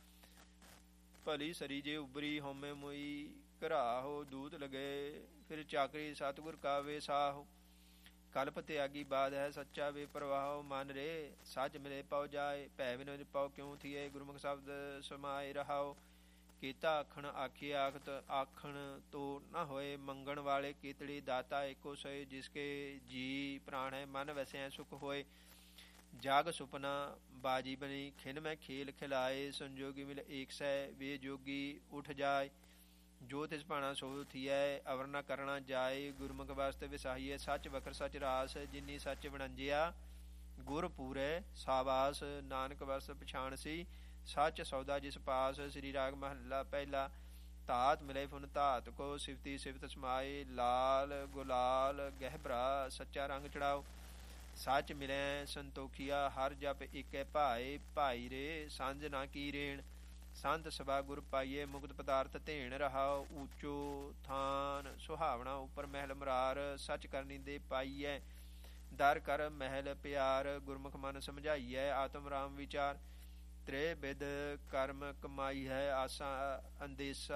ਭਲੀ ਸਰੀ ਜੇ ਉਬਰੀ ਹਉਮੈ ਮੋਈ। ਘਰਾਹੋ ਦੂਤ ਲਗੇ ਫਿਰ ਚਾਕਰੀ ਸਤਿਗੁਰ ਕਾ ਵੇ ਸਾਹੋ। ਕਲਪ ਤਿਆਗੀ ਬਾਦ ਹੈ ਸੱਚਾ ਵੇ ਪ੍ਰਵਾਹੋ। ਮਨ ਰੇ ਸੱਚ ਮਿਲੇ ਪਉ ਜਾਏ ਭੈ ਬਿਨੁ ਪਉ ਕਿਉ ਥੀਏ। ਗੁਰਮੁਖ ਸ਼ਬਦ ਸਮਾਏ ਰਹਾਓ। ਕੀਤਾ ਆਖਣ ਆਖੀ ਆਖਤ ਆਖਣ ਤੋ ਨ ਹੋਏ। ਮੰਗਣ ਵਾਲੇ ਕੀਤੜੀ ਦਾਤਾ ਏਕੋ ਸੋਏ। ਜਿਸਕੇ ਜੀ ਪ੍ਰਾਣ ਹੈ ਮਨ ਵਸਿਆ ਸੁਖ ਹੋਏ। ਜਾਗ ਸੁਪਨਾ ਬਾਜੀ ਬਣੀ ਖਿਨ ਮੈਂ ਖੇਲ ਖਿਲਾਏ। ਸੰਜੋਗੀ ਮਿਲ ਏਕ ਸੈ ਵੇ ਜੋਗੀ ਉਠ ਜਾਏ। ਜੋ ਤਿਸ ਭਾਣਾ ਸੋ ਥੀਐ ਅਵਰ ਨ ਕਰਣਾ ਜਾਏ। ਗੁਰਮੁਖ ਵਾਸਤੇ ਵਿਸਾਹੀਏ ਸੱਚ ਵਖਰ ਸੱਚ ਰਾਸ। ਜਿਨੀ ਸੱਚ ਵਣੰਜਿਆ ਗੁਰ ਪੂਰੈ ਸਾਬਾਸ। ਨਾਨਕ ਵਸ ਪਛਾਣ ਸੀ ਸੱਚ ਸੌਦਾ ਜਿਸ ਪਾਸ। ਸ੍ਰੀ ਰਾਗ ਮਹੱਲਾ ਪਹਿਲਾ। ਧਾਤ ਮਿਲੇ ਫੁਨ ਧਾਤ ਕੋ ਸਿਫਤੀ ਸਿਫਤ ਸਮਾਏ। ਲਾਲ ਗੁਲਾਲ ਗਹਿਬਰਾ ਸੱਚਾ ਰੰਗ ਚੜਾਓ। ਸੱਚ ਮਿਲੈ ਸੰਤੋਖੀਆ ਹਰ ਜਪ ਏਕੈ ਭਾਏ। ਭਾਈ ਰੇ ਸਾਂਝ ਨਾ ਕੀ ਰੇਣ ਸੰਤ ਸਭਾ ਗੁਰ ਪਾਈਏ। ਮੁਕਤ ਪਦਾਰਥ ਧੇਣ ਰਹਾਓ। ਊਚੋ ਥਾਨ ਸੁਹਾਵਣਾ ਉੱਪਰ ਮਹਿਲ ਮੁਰਾਰ। ਸੱਚ ਕਰਨੀ ਦੇ ਪਾਈਐ ਦਰ ਕਰ ਮਹਿਲ ਪਿਆਰ। ਗੁਰਮੁਖ ਮਨ ਸਮਝਾਈਐ ਆਤਮ ਰਾਮ ਵਿਚਾਰ। ਤ੍ਰੇ ਬਿਦ ਕਰਮ ਕਮਾਈ ਹੈ ਆਸਾ ਅੰਦੇਸਾ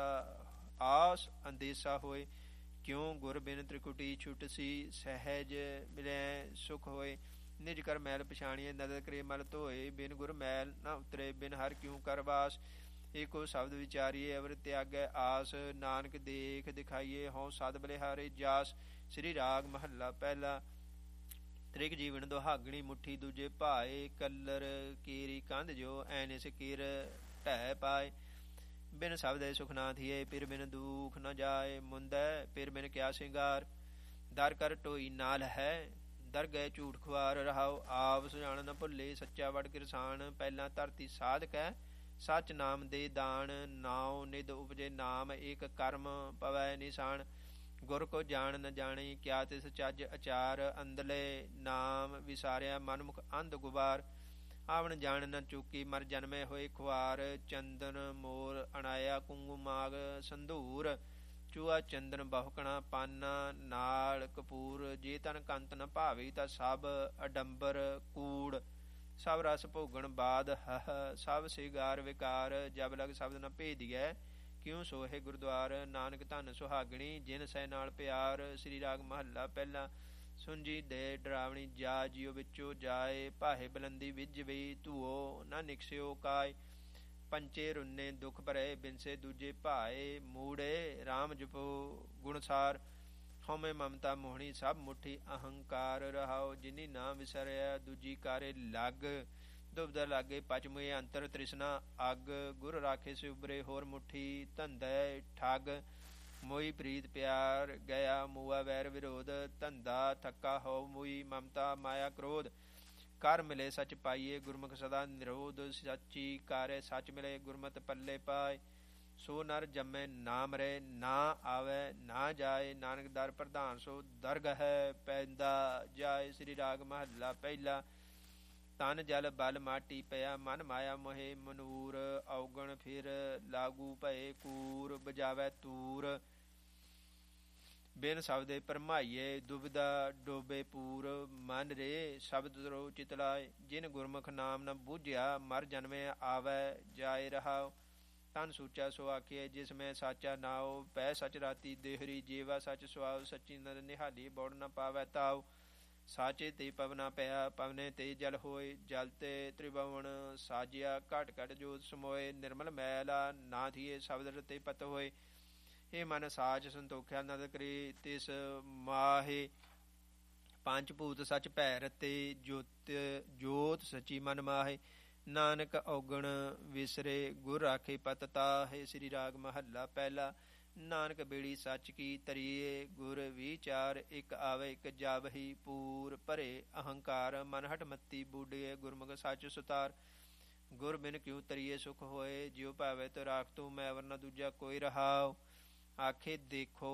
ਆਸ ਅੰਦੇਸਾ ਹੋਏ। ਕਿਉ ਗੁਰ ਬਿਨ ਤ੍ਰਿਕੁਟੀ ਛੁਟਸੀ ਸਹਿਜ ਮਿਲੈ ਸੁਖ ਹੋਏ। ਨਿਜ ਕਰ ਮੈਲ ਪਛਾਣੀਏ ਨਦਰ ਕਰੇ ਮਲ ਧੋਏ। ਬਿਨ ਗੁਰ ਮੈਲ ਨਾ ਉਤਰੇ ਬਿਨ ਹਰ ਕਿਉ ਕਰ ਵਾਸ। ਏਕੋ ਸ਼ਬਦ ਵਿਚਾਰੀਏ ਅਵਰ ਤਿਆਗੈ ਆਸ। ਨਾਨਕ ਦੇਖ ਦਿਖਾਈਏ ਹਉ ਸਦ ਬਲਿਹਾਰੇ ਜਾਸ। ਸ੍ਰੀ ਰਾਗ ਮਹੱਲਾ ਪਹਿਲਾ। ਤ੍ਰਿਗ ਜੀਵਨ ਦੁਹਾਗਣੀ ਮੁੱਠੀ ਦੂਜੇ ਭਾਏ। ਕੱਲਰ ਕੀਰੀ ਕੰਧ ਜੋ ਐਨਿਸ ਕੀਰ ਢਹਿ ਪਾਏ। ਬਿਨ ਸ਼ਬਦੇ ਸੁਖ ਨਾ ਥੀਏ ਫਿਰ ਬਿਨ ਦੁਖ ਨ ਜਾਏ। ਮੁੰਦੈ ਫਿਰ ਬਿਨ ਕਿਆ ਸਿੰਗਾਰ ਦਰ ਕਰ ਟੋਈ ਨਾਲ ਹੈ। ਦਰ ਗਏ ਝੂਠ ਖੁਆਰ ਰਹਾਓ। ਆਪ ਸੁਜਾਨ ਨ ਭੁੱਲੇ ਸੱਚਾ ਵਡ ਕਿਰਸਾਨ। ਪਹਿਲਾਂ ਧਰਤੀ ਸਾਧਕੈ ਸੱਚ ਨਾਮ ਦੇ ਦਾਨ। ਨਾਉ ਨਿਧ ਉਪਜੇ ਨਾਮ ਏਕ ਕਰਮ ਪਵੈ ਨਿਸ਼ਾਨ। ਗੁਰ ਕੋ ਜਾਣ ਨ ਜਾਣੀ ਕਿਆ ਤਿਸ ਚੱਜ ਅਚਾਰ। ਅੰਧਲੇ ਨਾਮ ਵਿਸਾਰਿਆ ਮਨਮੁਖ ਅੰਧ ਗੁਬਾਰ। ਆਵਣ ਜਾਣ ਨ ਚੂਕੀ ਮਰ ਜਨਮੇ ਹੋਏ ਖੁਆਰ। ਚੰਦਨ ਮੋਰ ਅਣਾਇਆ ਕੁੰਗੂ ਮਾਗ ਸੰਧੂਰ। ਚੂਆ ਚੰਦਨ ਬਹੁਕਣਾ ਪਾਨਾ ਨਾਲ ਕਪੂਰ। ਜੇ ਤਨ ਕੰਤ ਨ ਭਾਵੇ ਤਾਂ ਸਭ ਅਡੰਬਰ ਕੂੜ। ਸਭ ਰਸ ਭੋਗਣ ਬਾਦ ਹਹ ਸਭ ਸਿਗਾਰ ਵਿਕਾਰ। ਜਬ ਲਗ ਸ਼ਬਦ ਨ ਭੇਦੀਐ ਕਿਉ ਸੋਹੇ ਗੁਰਦੁਆਰ। ਨਾਨਕ ਧਨ ਸੁਹਾਗਣੀ ਜਿਨ ਸੈ ਨਾਲ ਪਿਆਰ। ਸ੍ਰੀ ਰਾਗ ਮਹੱਲਾ ਪਹਿਲਾ। ਸੁੰਜੀ ਦੇ ਡਰਾਵਣੀ ਜਾ ਜਿਉ ਵਿੱਚੋ ਜਾਏ। ਭਾਹੇ ਬਲੰਦੀ ਵਿਜ ਵਈ ਧੂਓ ਨ ਨਿਕਸਿਓ ਕਾਏ। ਪੰਚੇ ਰੁੰਨੇ ਦੁਖ ਭਰੇ ਬਿਨਸੇ ਦੂਜੇ ਭਾਏ। ਮੂੜੇ ਰਾਮ ਜਪੋ ਗੁਣਸਾਰ। ਹਉਮੈ ਮਮਤਾ ਮੋਹਣੀ ਸਭ ਮੁੱਠੀ ਅਹੰਕਾਰ ਰਹਾਓ। ਜਿਨੀ ਨਾ ਵਿਸਰਿਆ ਦੂਜੀ ਕਾਰੇ ਲੱਗ। ਦੁਬਦਾ ਲਾਗੇ ਪਚ ਮੁਏ ਅੰਤਰ ਤ੍ਰਿਸ਼ਨਾ ਅੱਗ। ਗੁਰ ਰਾਖੇ ਸੇ ਉਬਰੇ ਹੋਰ ਮੁੱਠੀ ਧੰਦੈ ਠੱਗ। ਮੋਈ ਪ੍ਰੀਤ ਪਿਆਰ ਗਿਆ ਮੂਆ ਵੈਰ ਵਿਰੋਧ। ਧੰਦਾ ਥੱਕਾ ਹੋ ਮੋਈ ਮਮਤਾ ਮਾਇਆ ਕ੍ਰੋਧ। ਕਰ ਮਿਲੇ ਸੱਚ ਪਾਈਏ ਗੁਰਮੁਖ ਸਦਾ ਨਿਰੋਧ। ਸੱਚੀ ਕਾਰੇ ਸੱਚ ਮਿਲੇ ਗੁਰਮਤਿ ਪੱਲੇ ਪਾਏ। ਸੋ ਨਰ ਜੰਮੈ ਨਾ ਮਰੈ ਨਾ ਆਵੈ ਨਾ ਜਾਏ। ਨਾਨਕ ਦਰ ਪ੍ਰਧਾਨ ਸੋ ਦਰਗਹਿ ਪੈਂਦਾ ਜਾਏ। ਸ੍ਰੀ ਰਾਗ ਮਹੱਲਾ ਪਹਿਲਾ। ਤਨ ਜਲ ਬਲ ਮਾਟੀ ਪਿਆ ਮਨ ਮਾਇਆ ਮੋਹੇ ਮਨੂਰ। ਔਗਣ ਫਿਰ ਲਾਗੂ ਭਏ ਕੂਰ ਬਜਾਵੈ ਤੂਰ। ਬਿਨ ਸ਼ਬਦੇ ਭਰਮਾਈਏ ਦੁਬਿਧਾ ਡੋਬੇ ਪੂਰ। ਮਨ ਰੇ ਸ਼ਬਦ ਤਰੋ ਚਿਤ ਲਾਏ। ਜਿਨ ਗੁਰਮੁਖ ਨਾਮ ਨ ਬੂਝਿਆ ਮਰ ਜਨਮੇ ਆਵੈ ਜਾਏ ਰਹਾਓ। ਤਨ ਸੂਚਾ ਸੋ ਆਖੀਏ ਜਿਸ ਮੈਂ ਸਾਚਾ ਨਾਉ। ਪੈ ਸਚ ਰਾਤੀ ਦੇਹਰੀ ਜੀਵਾ ਸਚ ਸੁਆਉ। ਸੱਚੀ ਨਰ ਨਿਹਾਲੀ ਬੋੜ ਨ ਪਾਵੈ ਤਾਉ। ਸਾਚੇ ਤੇ ਪਵਨਾ ਪਿਆ ਪਵਨੇ ਤੇ ਜਲ ਹੋਏ। ਜਲ ਤੇ ਤ੍ਰਿਭਵਨ ਸਾਜਿਆ ਘਟ ਘਟ ਜੋਤ ਸਮੋਏ। ਨਿਰਮਲ ਮੈਲਾ ਨਾ ਥੀਏ ਸ਼ਬਦ ਤੇ ਪਤ ਹੋਏ। ਇਹ ਮਨ ਸਾਚ ਸੰਤੋਖਿਆ ਨਦ ਕਰੀ ਤਿਸ ਮਾਹੇ। ਪੰਜ ਭੂਤ ਸਚ ਭੈ ਰਤੇ ਜੋਤ ਜੋਤ ਸਚੀ ਮਨ ਮਾਹੇ। ਨਾਨਕ ਔਗਣ ਵਿਸਰੇ ਗੁਰ ਰਾਖੇ ਪਤ ਤਾਹੇ। ਸ੍ਰੀ ਰਾਗ ਮਹੱਲਾ ਪਹਿਲਾ। ਨਾਨਕ ਬੇੜੀ ਸੱਚ ਕੀ ਤਰੀਏ ਗੁਰ ਵਿਚਾਰ। ਇੱਕ ਆਵੇ ਇੱਕ ਜਾਵਹੀ ਪੂਰ ਭਰੇ ਅਹੰਕਾਰ। ਮਨ ਹਟ ਮੱਤੀ ਬੂਢੇ ਗੁਰਮੁਖ ਸੱਚ ਸੁਤਾਰ। ਗੁਰ ਬਿਨ ਕਿਉ ਤਰੀਏ ਸੁਖ ਹੋਏ। ਜਿਉ ਭਾਵੇ ਤੋ ਰਾਖ ਤੂੰ ਮੈਂ ਅਵਰ ਨ ਦੂਜਾ ਕੋਈ ਰਹਾਉ। ਆਖੇ ਦੇਖੋ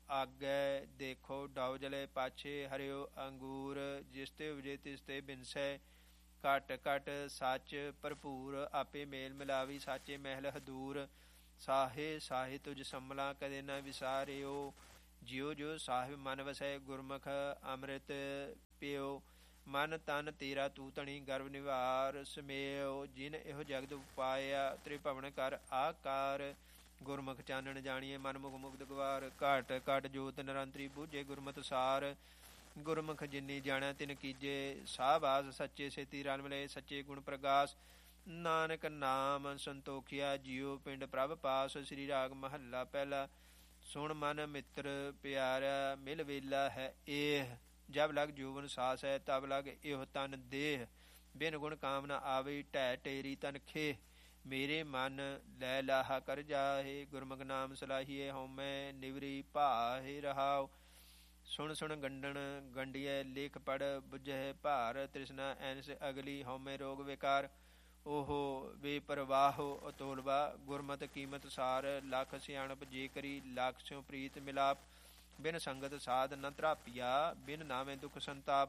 ਆਗੈ ਦੇਖੋ ਡਾਉ ਜਲੇ ਪਾਛੇ ਹਰਿਓ ਅੰਗੂਰ ਜਿਸ ਤੇ ਉਪਜੇ ਤਿਸ ਤੇ ਬਿਨਸੈ ਘਟ ਘਟ ਸੱਚ ਭਰਪੂਰ ਆਪੇ ਮੇਲ ਮਿਲਾਵੀ ਸਾਚੇ ਮਹਿਲ ਹਦੂਰ ਸਾਹੇ ਸਾਹੇ ਤੁਜ ਸੰਮਲਾ ਕਦੇ ਨ ਵਿਸਾਰਿਓ ਜਿਉ ਜਿਉ ਸਾਹਿਬ ਮਨ ਵਸੈ ਗੁਰਮੁਖ ਅੰਮ੍ਰਿਤ ਪਿਓ ਮਨ ਤਨ ਤੇਰਾ ਤੂ ਤਣੀ ਗਰਭ ਨਿਵਾਰ ਸਮੇਓ ਜਿਨ ਇਹੋ ਜਗਤ ਉਪਾਇਆ ਤ੍ਰਿਭਵਨ ਕਰ ਆਕਾਰ ਗੁਰਮੁਖ ਚਾਨਣ ਜਾਣੀਏ ਮਨ ਮੁਖ ਮੁਕਤ ਗਵਾਰ ਘਟ ਘਟ ਜੋਤ ਨਿਰੰਤਰੀ ਬੂਝੇ ਗੁਰਮਤਿ ਸਾਰ ਗੁਰਮੁਖ ਜਿਨੀ ਜਾਣਿਆ ਤਿਨ ਕੀਜੇ ਸਾਬਾਸ ਸੱਚੇ ਸੇਤੀ ਰਲ ਮਿਲੇ ਸੱਚੇ ਗੁਣ ਪ੍ਰਗਾਸ ਨਾਨਕ ਨਾਮ ਸੰਤੋਖਿਆ ਜਿਉ ਪਿੰਡ ਪ੍ਰਭ ਪਾਸ ਸ੍ਰੀ ਰਾਗ ਮਹੱਲਾ ਪਹਿਲਾ ਸੁਣ ਮਨ ਮਿੱਤਰ ਪਿਆਰਾ ਮਿਲ ਵੇਲਾ ਹੈ ਇਹ ਜਬ ਲਗ ਜੋਵਨ ਸਾਸ ਹੈ ਤਬ ਲਗ ਇਹੋ ਤਨ ਦੇਹ ਬਿਨ ਗੁਣ ਕਾਮਨਾ ਆਵੇ ਢਹਿ ਢੇਰੀ ਤਨ ਖੇ ਮੇਰੇ ਮਨ ਲੈ ਲਾਹਾ ਕਰ ਜਾਹੇ ਗੁਰਮੁਖ ਨਾਮ ਸਲਾਹੀਏ ਹਉਮੈ ਨਿਵਰੀ ਭਾਹੇ ਰਹਾਉ ਸੁਣ ਸੁਣ ਗੰਡਣ ਗੰਡੀਐ ਲੇਖ ਪੜ ਬੁਝੈ ਭਾਰ ਤ੍ਰਿਸ਼ਨਾ ਐਨਸ ਅਗਲੀ ਹਉਮੈ ਰੋਗ ਵਿਕਾਰ ਓਹੋ ਬੇਪਰਵਾਹੋ ਅਤੋਲਵਾ ਗੁਰਮਤਿ ਕੀਮਤ ਸਾਰ ਲੱਖ ਸਿਆਣਪ ਜੇ ਕਰੀ ਲੱਖ ਸਿਉ ਪ੍ਰੀਤ ਮਿਲਾਪ ਬਿਨ ਸੰਗਤ ਸਾਧ ਨ ਤਰਾਪੀਆ ਬਿਨ ਨਾਮੇ ਦੁਖ ਸੰਤਾਪ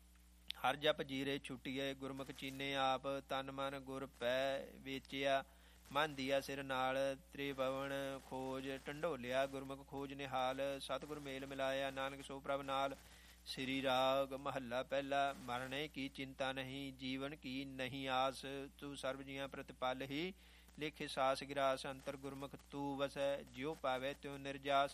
ਹਰ ਜਪ ਜੀਰੇ ਛੁਟੀਏ ਗੁਰਮੁਖ ਚੀਨੇ ਆਪ ਤਨ ਮਨ ਗੁਰ ਪੈ ਵੇਚਿਆ ਮਨ ਦੀਆ ਸਿਰ ਨਾਲ ਤ੍ਰਿਭਵਨ ਖੋਜ ਢੰਡੋਲਿਆ ਗੁਰਮੁਖ ਖੋਜ ਨਿਹਾਲ ਸਤਿਗੁਰ ਮੇਲ ਮਿਲਾਇਆ ਨਾਨਕ ਸੋ ਪ੍ਰਭ ਨਾਲ ਸ੍ਰੀ ਰਾਗ ਮਹੱਲਾ ਪਹਿਲਾ ਮਰਨੇ ਕੀ ਚਿੰਤਾ ਨਹੀਂ ਜੀਵਨ ਕੀ ਨਹੀਂ ਆਸ ਤੂੰ ਸਰਬ ਜੀਆਂ ਪ੍ਰਤਿਪਲ ਹੀ ਲਿਖੇ ਸਾਸ ਗਿਰਾਸ ਅੰਤਰ ਗੁਰਮੁਖ ਤੂੰ ਵਸੈ ਜਿਉ ਪਾਵੇ ਤਿਉ ਨਿਰਜਾਸ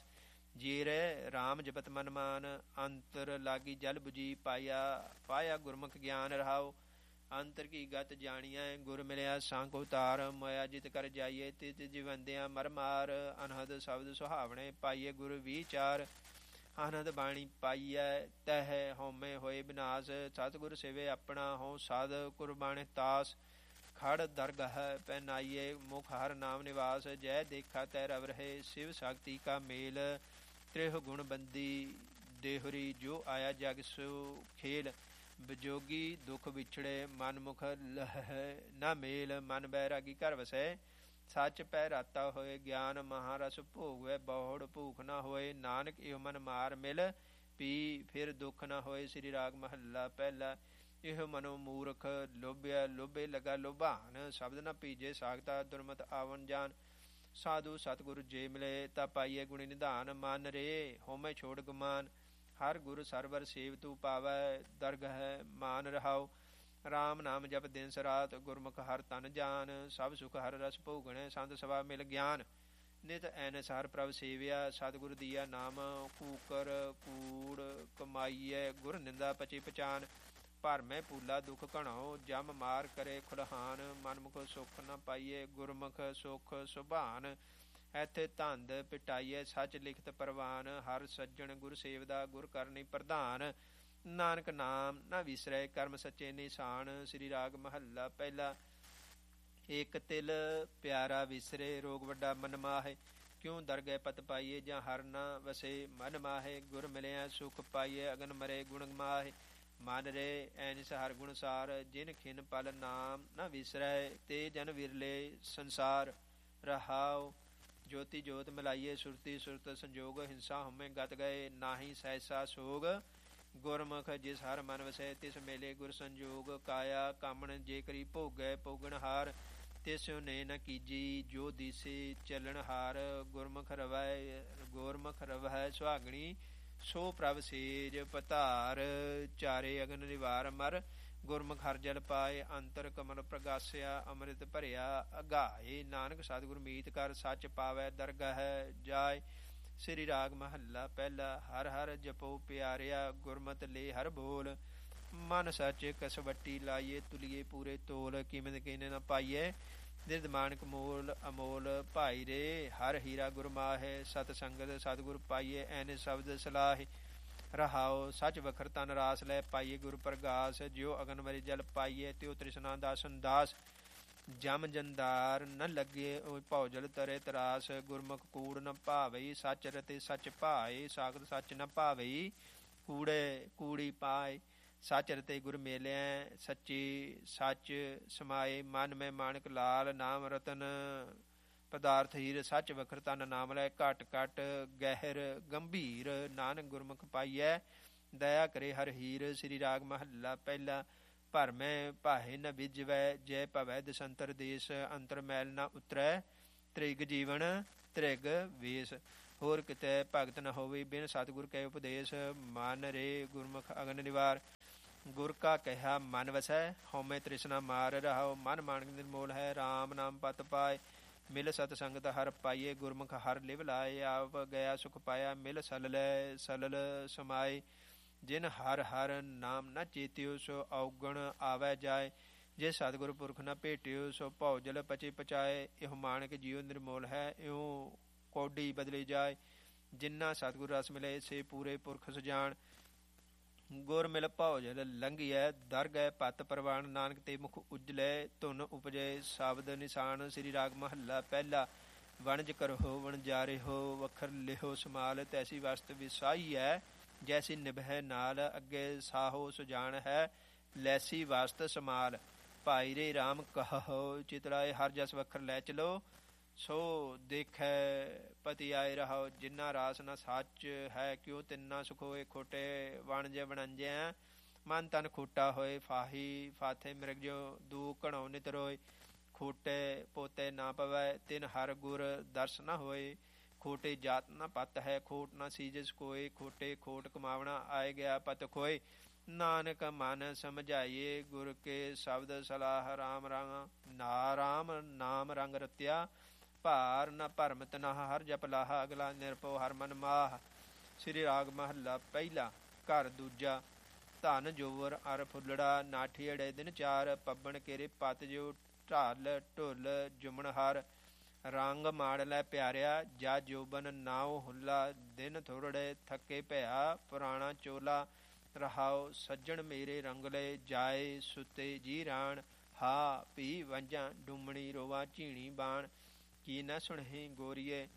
ਜੀਰੇ ਰਾਮ ਜਪਤ ਮਨ ਮਾਨ ਅੰਤਰ ਲਾਗੀ ਜਲ ਬੁਝੀ ਪਾਇਆ ਪਾਇਆ ਗੁਰਮੁਖ ਗਿਆਨ ਰਹਾਉ ਅੰਤਰ ਕੀ ਗਤ ਜਾਣੀਐ ਗੁਰ ਮਿਲਿਆ ਸੰਕ ਉਤਾਰ ਮਾਇਆ ਜਿਤ ਕਰ ਜਾਈਏ ਤਿਤ ਜੀਵੰਦਿਆਂ ਮਰ ਮਾਰ ਅਨਹਦ ਸ਼ਬਦ ਸੁਹਾਵਣੇ ਪਾਈਏ ਗੁਰ ਵਿਚਾਰ ਆਨੰਦ ਬਾਣੀ ਪਾਈਐ ਤਹਿ ਹਉਮੈ ਹੋਏ ਬਿਨਾਸ਼ ਸਤਿਗੁਰ ਸੇਵੇ ਆਪਣਾ ਹੋ ਸਾਧ ਕੁਰਬਾਨ ਤਾਸ ਖੜ ਦਰਗਹ ਪਹਿਨਾਈਏ ਮੁਖ ਹਰ ਨਾਮ ਨਿਵਾਸ ਜੈ ਦੇਖਾ ਤੈ ਰਵ ਰਹੇ ਸ਼ਿਵ ਸ਼ਕਤੀ ਕਾ ਮੇਲ ਤ੍ਰਿਹ ਗੁਣ ਬੰਦੀ ਦੇਹੁਰੀ ਜੋ ਆਇਆ ਜਗ ਸੋ ਖੇਲ ਵਿਜੋਗੀ ਦੁਖ ਵਿਛੜੇ ਮਨ ਮੁਖ ਲਹ ਨਾ ਮੇਲ ਮਨ ਬੈਰਾਗੀ ਘਰ ਵਸੈ ਸੱਚ ਪੈ ਰਾਤਾ ਹੋਏ ਗਿਆਨ ਮਹਾਰਸ ਭੋਗੈ ਬਹੁੜ ਭੂਖ ਨਾ ਹੋਏ ਨਾਨਕ ਇਹੋ ਮਨ ਮਾਰ ਮਿਲ ਪੀ ਫਿਰ ਦੁੱਖ ਨਾ ਹੋਏ ਸ੍ਰੀ ਰਾਗ ਮਹੱਲਾ ਪਹਿਲਾ ਇਹੋ ਮਨੋ ਮੂਰਖ ਲੋਭਿਆ ਲੋਭੇ ਲਗਾ ਲੋਭਾਨ ਸ਼ਬਦ ਨਾ ਪੀਜੇ ਸਾਖਤਾ ਦੁਰਮਤ ਆਵਨ ਜਾਨ ਸਾਧੂ ਸਤਿਗੁਰ ਜੇ ਮਿਲੇ ਤਾ ਪਾਈਏ ਗੁਣੀ ਨਿਧਾਨ ਮਨ ਰੇ ਹੋਮੈ ਛੋੜ ਗੁਮਾਨ ਹਰ ਗੁਰ ਸਰਵਰ ਸੇਵ ਤੂ ਪਾਵੈ ਦਰਗਹ ਮਾਨ ਰਹਾਉ ਰਾਮ ਨਾਮ ਜਪ ਦਿਨ ਸਰਾਤ ਗੁਰਮੁਖ ਹਰ ਤਨ ਜਾਨ ਸਭ ਸੁਖ ਹਰ ਰਸ ਭੋਗਣੈ ਸੰਤ ਸਭਾ ਮਿਲ ਗਿਆਨ ਨਿਤ ਐਨਸ ਹਰ ਪ੍ਰਭ ਸੇਵਿਆ ਸਤਿਗੁਰ ਦੀਆ ਨਾਮ ਕੂਕਰ ਕੂੜ ਕਮਾਈਐ ਗੁਰ ਨਿੰਦਾ ਪਚੀ ਪਛਾਨ ਭਰਮੈ ਪੂਲਾ ਦੁਖ ਘਣਾਉ ਜਮ ਮਾਰ ਕਰੇ ਖੁਲਹਾਨ ਮਨਮੁਖ ਸੁਖ ਨ ਪਾਈਏ ਗੁਰਮੁਖ ਸੁਖ ਸੁਭਾਨ ਐਥੇ ਧੰਦ ਪਿਟਾਈਏ ਸੱਚ ਲਿਖਤ ਪ੍ਰਵਾਨ ਹਰ ਸੱਜਣ ਗੁਰ ਸੇਵਦਾ ਗੁਰ ਕਰਨੀ ਪ੍ਰਧਾਨ ਨਾਨਕ ਨਾਮ ਨਾ ਵਿਸਰੈ ਕਰਮ ਸੱਚੇ ਨਿਸ਼ਾਨ ਸ੍ਰੀ ਰਾਗ ਮਹੱਲਾ ਪਹਿਲਾ ਇਕ ਤਿਲ ਪਿਆਰਾ ਵਿਸਰੇ ਰੋਗ ਵੱਡਾ ਮਨ ਮਾਹੇ ਕਿਉ ਦਰਗਹਿ ਪਤ ਪਾਈਏ ਜਾਂ ਹਰ ਨਾ ਵਸੇ ਮਨ ਮਾਹੇ ਗੁਰ ਮਿਲਿਆ ਸੁਖ ਪਾਈਏ ਅਗਨ ਮਰੇ ਗੁਣ ਮਾਹੇ ਮਨ ਰੇ ਐਨਿਸ ਹਰ ਗੁਣ ਸਾਰ ਜਿਨ ਖਿਨ ਪਲ ਨਾਮ ਨਾ ਵਿਸਰੈ ਤੇ ਜਨ ਵਿਰਲੇ ਸੰਸਾਰ ਰਹਾਉ ਜੋਤੀ ਜੋਤ ਮਿਲਾਈਏ ਸੁਰਤੀ ਸੁਰਤ ਸੰਜੋਗ ਹਿੰਸਾ ਹਉਮੈ ਗਤ ਗਏ ਨਾਹੀ ਸਹਿਸਾ ਸੋਗ ਗੁਰਮੁਖ ਜਿਸ ਹਰ ਮਨ ਵਸੈ ਤਿਸ ਮੇਲੇ ਗੁਰ ਸੰਜੋਗ ਕਾਇਆ ਕਾਮਣ ਜੇ ਕਰੀ ਭੋਗੈ ਭੋਗਣ ਹਾਰ ਤਿਸਿਉ ਨੇ ਨ ਕੀਜੀ ਜੋ ਦੀਸੇ ਚੱਲਣ ਹਾਰ ਗੁਰਮੁਖ ਰਵੈ ਗੁਰਮੁਖ ਰਵੈ ਸੁਹਾਗਣੀ ਸੋ ਪ੍ਰਭ ਸੇਜ ਪਤਾਰ ਚਾਰੇ ਅਗਨ ਨਿਵਾਰ ਮਰ ਗੁਰਮੁਖ ਹਰ ਜਲ ਪਾਏ ਅੰਤਰ ਕਮਲ ਪ੍ਰਗਾਸਿਆ ਅੰਮ੍ਰਿਤ ਭਰਿਆ ਅਗਾਏ ਨਾਨਕ ਸਤਿਗੁਰ ਮੀਤ ਕਰ ਸੱਚ ਪਾਵੈ ਦਰਗਹ ਜਾਏ ਸ੍ਰੀ ਰਾਗ ਮਹੱਲਾ ਪਹਿਲਾ ਹਰ ਹਰ ਜਪੋ ਪਿਆਰਿਆ ਗੁਰਮਤਿ ਲੈ ਹਰ ਬੋਲ ਮਨ ਸੱਚ ਕਸਵੱਟੀ ਲਾਈਏ ਤੁਲੀਏ ਪੂਰੇ ਤੋਲ ਕੀਮਤ ਕਿਨੇ ਨ ਪਾਈਏ ਦਿਰਦ ਮਾਨਕ ਮੋਲ ਅਮੋਲ ਭਾਈ ਰੇ ਹਰ ਹੀਰਾ ਗੁਰ ਮਾਹੇ ਸਤ ਸੰਗਤ ਸਤਿਗੁਰ ਪਾਈਏ ਐਨੇ ਸ਼ਬਦ ਸਲਾਹੇ ਰਹਾਉ ਸੱਚ ਵਖਰ ਤਨ ਰਾਸ ਲੈ ਪਾਈਏ ਗੁਰ ਪ੍ਰਗਾਸ ਜਿਉ ਅਗਨ ਮਰੀ ਜਲ ਪਾਈਏ ਤਿਉ ਤ੍ਰਿਸ਼ਨਾ ਦਾ ਸੰਦਾਸ ਜਮ ਜੰਦਾਰ ਨ ਲੱਗੇ ਭਉ ਜਲ ਤਰੇ ਤਰਾਸ ਗੁਰਮੁਖ ਕੂੜ ਨ ਭਾਵਈ ਸੱਚ ਰਤੇ ਸੱਚ ਭਾਏ ਸਾਖਤ ਸੱਚ ਨ ਭਾਵਈ ਕੂੜੇ ਕੂੜੀ ਪਾਏ ਸੱਚ ਰਤੇ ਗੁਰ ਮੇਲਿਆ ਸੱਚੀ ਸੱਚ ਸਮਾਏ ਮਨ ਮੈਂ ਮਾਨਕ ਲਾਲ ਨਾਮ ਰਤਨ ਪਦਾਰਥ ਹੀਰ ਸੱਚ ਵਖਰ ਤਨ ਨਾਮ ਲੈ ਘਟ ਘਟ ਗਹਿਰ ਗੰਭੀਰ ਨਾਨਕ ਗੁਰਮੁਖ ਪਾਈਐ ਦਇਆ ਕਰੇ ਹਰ ਹੀਰ। ਸ੍ਰੀ ਰਾਗ ਮਹੱਲਾ ਪਹਿਲਾ। ਭਰਮੈ ਭਾਹੇ ਨ ਵਿਜਵੈ ਜੈ ਭਵੈ ਦਸੰਤਰ ਦੇਸ ਅੰਤਰ ਮੈਲ ਨ ਉਤਰੈ ਤ੍ਰਿਗ ਜੀਵਨ ਤ੍ਰਿਗ ਵੇਸ। ਹੋਰ ਕਿਤੇ ਭਗਤ ਨ ਹੋਵੇ ਬਿਨ ਸਤਿਗੁਰ ਕੈ ਉਪਦੇਸ਼ ਮਨ ਰੇ ਗੁਰਮੁਖ ਅਗਨ ਨਿਵਾਰ। ਗੁਰ ਕਾ ਕਹਿਆ ਮਨ ਵਸੈ ਹਉਮੈ ਤ੍ਰਿਸ਼ਨਾ ਮਾਰ ਰਹਾਉ ਮਨ ਮਾਨਕ ਨਿਰਮੋਲ ਹੈ ਰਾਮ ਨਾਮ ਪਤ ਪਾਏ। ਮਿਲ ਸਤ ਸੰਗਤ ਹਰ ਪਾਈਏ ਗੁਰਮੁਖ ਹਰ ਲਿਵ ਲਾਏ ਆਪ ਗਿਆ ਸੁਖ ਪਾਇਆ ਮਿਲ ਸਲਲੈ ਸਲਲ ਸਮਾਏ। ਜਿਨ ਹਰ ਹਰ ਨਾਮ ਨ ਚੇਤਿਓ ਸੋ ਔਗਣ ਆਵੈ ਜਾਏ ਜੇ ਸਤਿਗੁਰ ਪੁਰਖ ਨ ਭੇਟਿਓ ਸੋ ਭਉ ਜਲ ਪਚੇ ਪਚਾਏ। ਇਹੋ ਮਾਨਕ ਜੀਉ ਨਿਰਮੋਲ ਹੈ ਇਉ ਕੌਡੀ ਬਦਲੀ ਜਾਏ। ਜਿਨ੍ਹਾਂ ਸਤਿਗੁਰ ਰਸ ਮਿਲੇ ਸੇ ਪੂਰੇ ਪੁਰਖ ਸੁਜਾਨ ਗੁਰ ਮਿਲ ਭਉ ਜਲ ਲੰਘੀਐ ਦਰ ਗਏ ਪਤ ਪ੍ਰਵਾਨ। ਨਾਨਕ ਤੇ ਮੁਖ ਉਜਲੇ ਧੁਨ ਉਪਜੇ ਸ਼ਬਦ ਨਿਸ਼ਾਨ। ਸ੍ਰੀ ਰਾਗ ਮਹੱਲਾ ਪਹਿਲਾ। ਵਣਜ ਕਰਹੁ ਵਣਜਾਰੇ ਹੋ ਵਖਰ ਲਿਹੋ ਸਮਾਲ ਤੈਸੀ ਵਸਤ ਵਿਸਾਈ ਹੈ ਜੈਸੀ ਨਿਭੈ ਨਾਲ ਅੱਗੇ ਸਾਹੋ ਸੁਜਾਨ ਹੈ ਲੈਸੀ ਵਸਤ ਸਮਾਲ। ਭਾਈ ਰੇ ਰਾਮ ਕਹੋ ਚਿਤਲਾਏ ਹਰ ਜਸ ਵਖਰ ਲੈ ਚਲੋ ਸੋ ਦੇਖੈ ਪਤੀ ਆਏ ਰਹਾਓ। ਜਿੰਨਾ ਰਾਸ ਨਾ ਸੱਚ ਹੈ ਕਿਉ ਤਿੰਨਾ ਸੁਖ ਹੋਏ ਖੋਟੇ ਵਣਜੇ ਵਣੰਜਿਆ ਮਨ ਤਨ ਖੋਟਾ ਹੋਏ ਫਾਹੀ ਫਾਥੇ ਮਿਰਗ ਜੋ ਦੂ ਘਣੋ ਨਿਤ ਰੋਏ। ਖੋਟੇ ਪੋਤੇ ਨਾ ਪਵੈ ਤਿਨ ਹਰ ਗੁਰ ਦਰਸ ਨ ਹੋਏ ਖੋਟੇ ਜਾਤ ਨ ਪਤ ਹੈ ਖੋਟ ਨ ਸੀਜਸ ਕੋਏ। ਖੋਟੇ ਖੋਟ ਕਮਾਵਣਾ ਆਏ ਗਿਆ ਪਤ ਖੋਏ ਨਾਨਕ ਮਨ ਸਮਝਾਈਏ ਗੁਰ ਕੇ ਸ਼ਬਦ ਸਲਾਹ। ਰਾਮ ਰੰਗ ਨਾ ਰਾਮ ਨਾਮ ਰੰਗ ਰਤਿਆ ਭਾਰ ਨ ਭਰਮਤ ਨ ਹਰ ਜਪ ਲਾਹਾ ਅਗਲਾ ਨਿਰਭਉ ਹਰ ਮਨ ਮਾਹ। ਸ੍ਰੀ ਰਾਗ ਮਹੱਲਾ ਪਹਿਲਾ। ਘਰ ਦੂਜਾ। ਧਨ ਜੋਵਰ ਅਰ ਫੁੱਲੜਾ ਨਾਠੀ ਅੜੇ ਦਿਨ ਚਾਰ ਪੱਬਣ ਕੇਰੇ ਪਤ ਜੋ ਢਾਲ ਢੁੱਲ ਜੁਮਣ ਹਰ। ਰੰਗ ਮਾੜ ਲੈ ਪਿਆਰਿਆ ਜਾ ਜੋਬਨ ਨਾਉ ਹੁੱਲਾ ਦਿਨ ਥੋੜੜੇ ਥੱਕੇ ਭਇਆ ਪੁਰਾਣਾ ਚੋਲਾ। ਰਹਾਉ ਸੱਜਣ ਮੇਰੇ ਰੰਗਲੇ ਜਾਏ ਸੁਤੇ ਜੀ ਰਾਣ ਹਾ ਭੀ ਵੰਝਾਂ ਡੂਮਣੀ ਰੋਵਾ ਝੀਣੀ ਬਾਣ। ਕੀ ਨ ਸੁਣਹੀ ਗੋਰੀਏ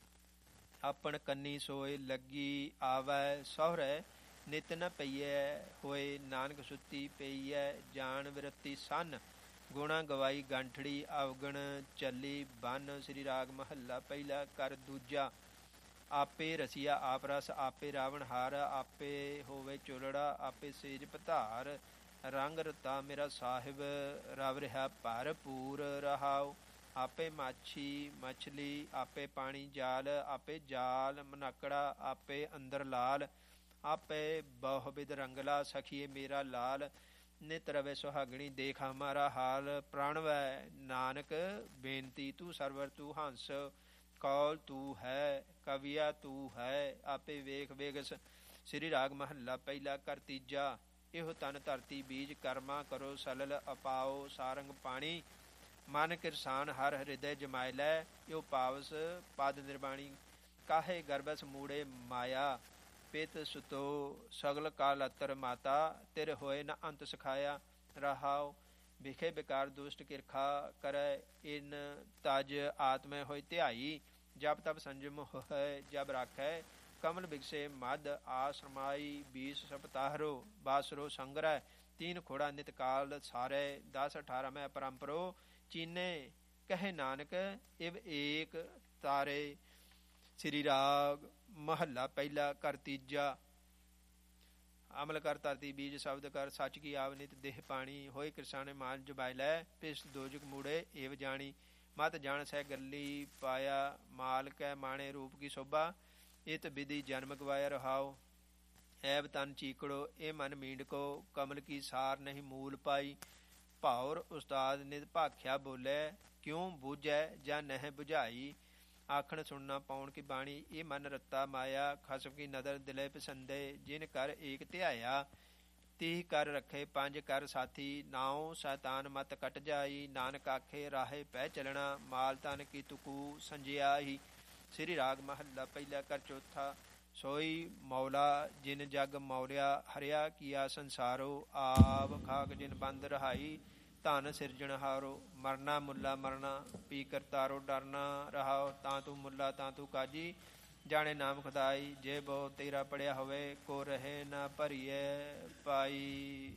ਆਪਣ ਕੰਨੀ ਸੋਏ ਲੱਗੀ ਆਵੈ ਸਹੁਰੇ ਨਿਤ ਨ ਪਈਐ ਹੋਏ ਨਾਨਕ ਸੁੱਤੀ ਪਈਐ ਜਾਣ ਵਿਰਤੀ ਸੰਨ। ਗੁਣਾ ਗਵਾਈ ਗੰਠੜੀ ਅਵਗਣ ਚੱਲੀ ਬੰਨ। ਸ੍ਰੀ ਰਾਗ ਮਹੱਲਾ ਪਹਿਲਾ। ਕਰ ਦੂਜਾ। ਆਪੇ ਰਸੀਆ ਆਪ ਰਸ ਆਪੇ ਰਾਵਣ ਹਾਰ ਆਪੇ ਹੋਵੇ ਚੋਲੜਾ ਆਪੇ ਸੇਜ ਪਧਾਰ। ਰੰਗ ਰਤਾ ਮੇਰਾ ਸਾਹਿਬ ਰਵ ਰਿਹਾ ਭਰਪੂਰ ਰਹਾਉ। ਆਪੇ ਮਾਛੀ ਮਛਲੀ ਆਪੇ ਪਾਣੀ ਜਾਲ ਆਪੇ ਜਾਲ ਮਨਾਕੜਾ ਆਪੇ ਅੰਦਰ ਲਾਲ। ਆਪੇ ਬਹੁਬਿਧ ਰੰਗਲਾ ਸਖੀਏ ਮੇਰਾ ਲਾਲ। ਨਿਤ ਰਵੇ ਸੁਹਾਗਣੀ ਦੇਖ ਹਮਾਰਾ ਹਾਲ। ਪ੍ਰਣਵੈ ਨਾਨਕ ਬੇਨਤੀ ਤੂੰ ਸਰਵਰ ਤੂੰ ਹੰਸ ਕੌਲ ਤੂੰ ਹੈ ਕਵੀਆ ਤੂੰ ਹੈ ਆਪੇ ਵੇਖ ਵੇਗਸ। ਸ੍ਰੀ ਰਾਗ ਮਹੱਲਾ ਪਹਿਲਾ। ਕਰ ਤੀਜਾ। ਇਹੋ ਤਨ ਧਰਤੀ ਬੀਜ ਕਰਮਾ ਕਰੋ ਸਲਲ ਅਪਾਓ ਸਾਰੰਗ ਪਾਣੀ। ਮਨ ਕਿਰਸਾਨ ਹਰ ਹਿਰਦੈ ਜਮਾਇ ਲੈ ਇਹੋ ਪਾਵਸ ਪਦ ਨਿਰਬਾਣੀ। ਕਾਹੇ ਗਰਭਸ ਮੂੜੇ ਮਾਇਆ ਪਿਤ ਸੁਤੋ ਸਗਲ ਕਾਲ ਅਤਰ ਮਾਤਾ ਤਿਰ ਹੋਏ ਨ ਅੰਤ ਸਿਖਾਇਆ। ਰਹਾਉ ਵਿਖੇ ਬਿਕਾਰ ਦੁਸ਼ਟ ਕਿਰਖਾ ਕਰੈ ਇਨ ਤਜ ਆਤਮੈ ਹੋਇ ਧਿਆਈ। ਜਬ ਤਬ ਸੰਜਮ ਹੋਇ ਜਬ ਰਾਖੈ ਕਮਲ ਬਿਗਸੇ ਮਦ ਆਸਰਮਾਈ। ਬੀਸ ਸਪਤਾਹਰੋ ਬਾਸਰੋ ਸੰਗਰੈ ਤੀਨ ਖੋੜਾ ਨਿਤ ਕਾਲ ਸਾਰੇ। ਦਸ ਅਠਾਰਾਂ ਮੈਂ ਪਰੰਪਰੋ ਚੀਨੇ ਕਹੇ ਨਾਨਕ ਇਵ ਏਕ ਤਾਰੇ। ਸ੍ਰੀ ਰਾਗ ਮਹੱਲਾ ਪਹਿਲਾ। ਕਰ ਤੀਜਾ। ਅਮਲ ਕਰ ਧਰਤੀ ਬੀਜ ਸ਼ਬਦ ਕਰ ਸੱਚ ਕੀ ਆਵ ਨਿਤ ਦੇਹ ਪਾਣੀ। ਹੋਏ ਕਿਰਸਾਨੇ ਮਾਨ ਜੁਬਾਇ ਲੈ ਪਿਸ ਦੋਜਕ ਮੂੜੇ ਏਵ ਜਾਣੀ। ਮਤ ਜਾਣ ਸਹਿ ਗੱਲੀ ਪਾਇਆ ਮਾਲ ਕੈ ਮਾਣੇ ਰੂਪ ਕੀ ਸ਼ੋਭਾ। ਇਤ ਵਿਧੀ ਜਨਮ ਗਵਾਇਆ ਰਹਾਉ ਐਬ ਤਨ ਚੀਕੜੋ ਇਹ ਮਨ ਮੀਂਡਕੋ। ਕਮਲ ਕੀ ਸਾਰ ਨਹੀਂ ਮੂਲ ਪਾਈ। ਭਾਉਰ ਉਸਤਾਦ ਨਿਤ ਭਾਖਿਆ ਬੋਲੇ ਕਿਉਂ ਬੂਝੈ ਜਾਂ ਨਹਿ ਬੁਝਾਈ। ਆਖਣ ਸੁਣਨਾ ਪਾਉਣ ਕੀ ਬਾਣੀ ਇਹ ਮਨ ਰੱਤਾ ਮਾਇਆ। ਖਸਮ ਕੀ ਨਦਰ ਦਿਲੇ ਪਸੰਦੇ ਜਿਨ ਕਰ ਏਕ ਧਿਆਇਆ। ਤੀਹ ਕਰ ਰੱਖੇ ਪੰਜ ਕਰ ਸਾਥੀ ਨਾਉ ਸ਼ੈਤਾਨ ਮਤ ਕੱਟ ਜਾਈ। ਨਾਨਕ ਆਖੇ ਰਾਹੇ ਪੈ ਚੱਲਣਾ ਮਾਲ ਤਨ ਕੀ ਤੁਕੂ ਸੰਜਿਆਈ। ਸ੍ਰੀ ਰਾਗ ਮਹੱਲਾ ਪਹਿਲਾ। ਕਰ ਚੌਥਾ। ਸੋਈ ਮੌਲਾ ਜਿਨ ਜਗ ਮੌਲਿਆ ਹਰਿਆ ਕੀਆ ਸੰਸਾਰੋ। ਆਪ ਖਾਕ ਜਿਨ ਬੰਦ ਰਹਾਈ ਧਨ ਸਿਰਜਣਹਾਰੋ। ਮਰਨਾ ਮੁੱਲਾ ਮਰਨਾ ਪੀ ਕਰਤਾਰੋ ਡਰਨਾ ਰਹਾਓ। ਤਾਂ ਤੂੰ ਮੁੱਲਾ ਤਾਂ ਤੂੰ ਕਾਜੀ ਜਾਣੇ ਨਾਮ ਖੁਦਾਈ। ਜੇ ਬਹੁ ਤੇਰਾ ਪੜਿਆ ਹੋਵੇ ਕੋ ਰਹੇ ਨਾ ਭਰੀਏ ਪਾਈ।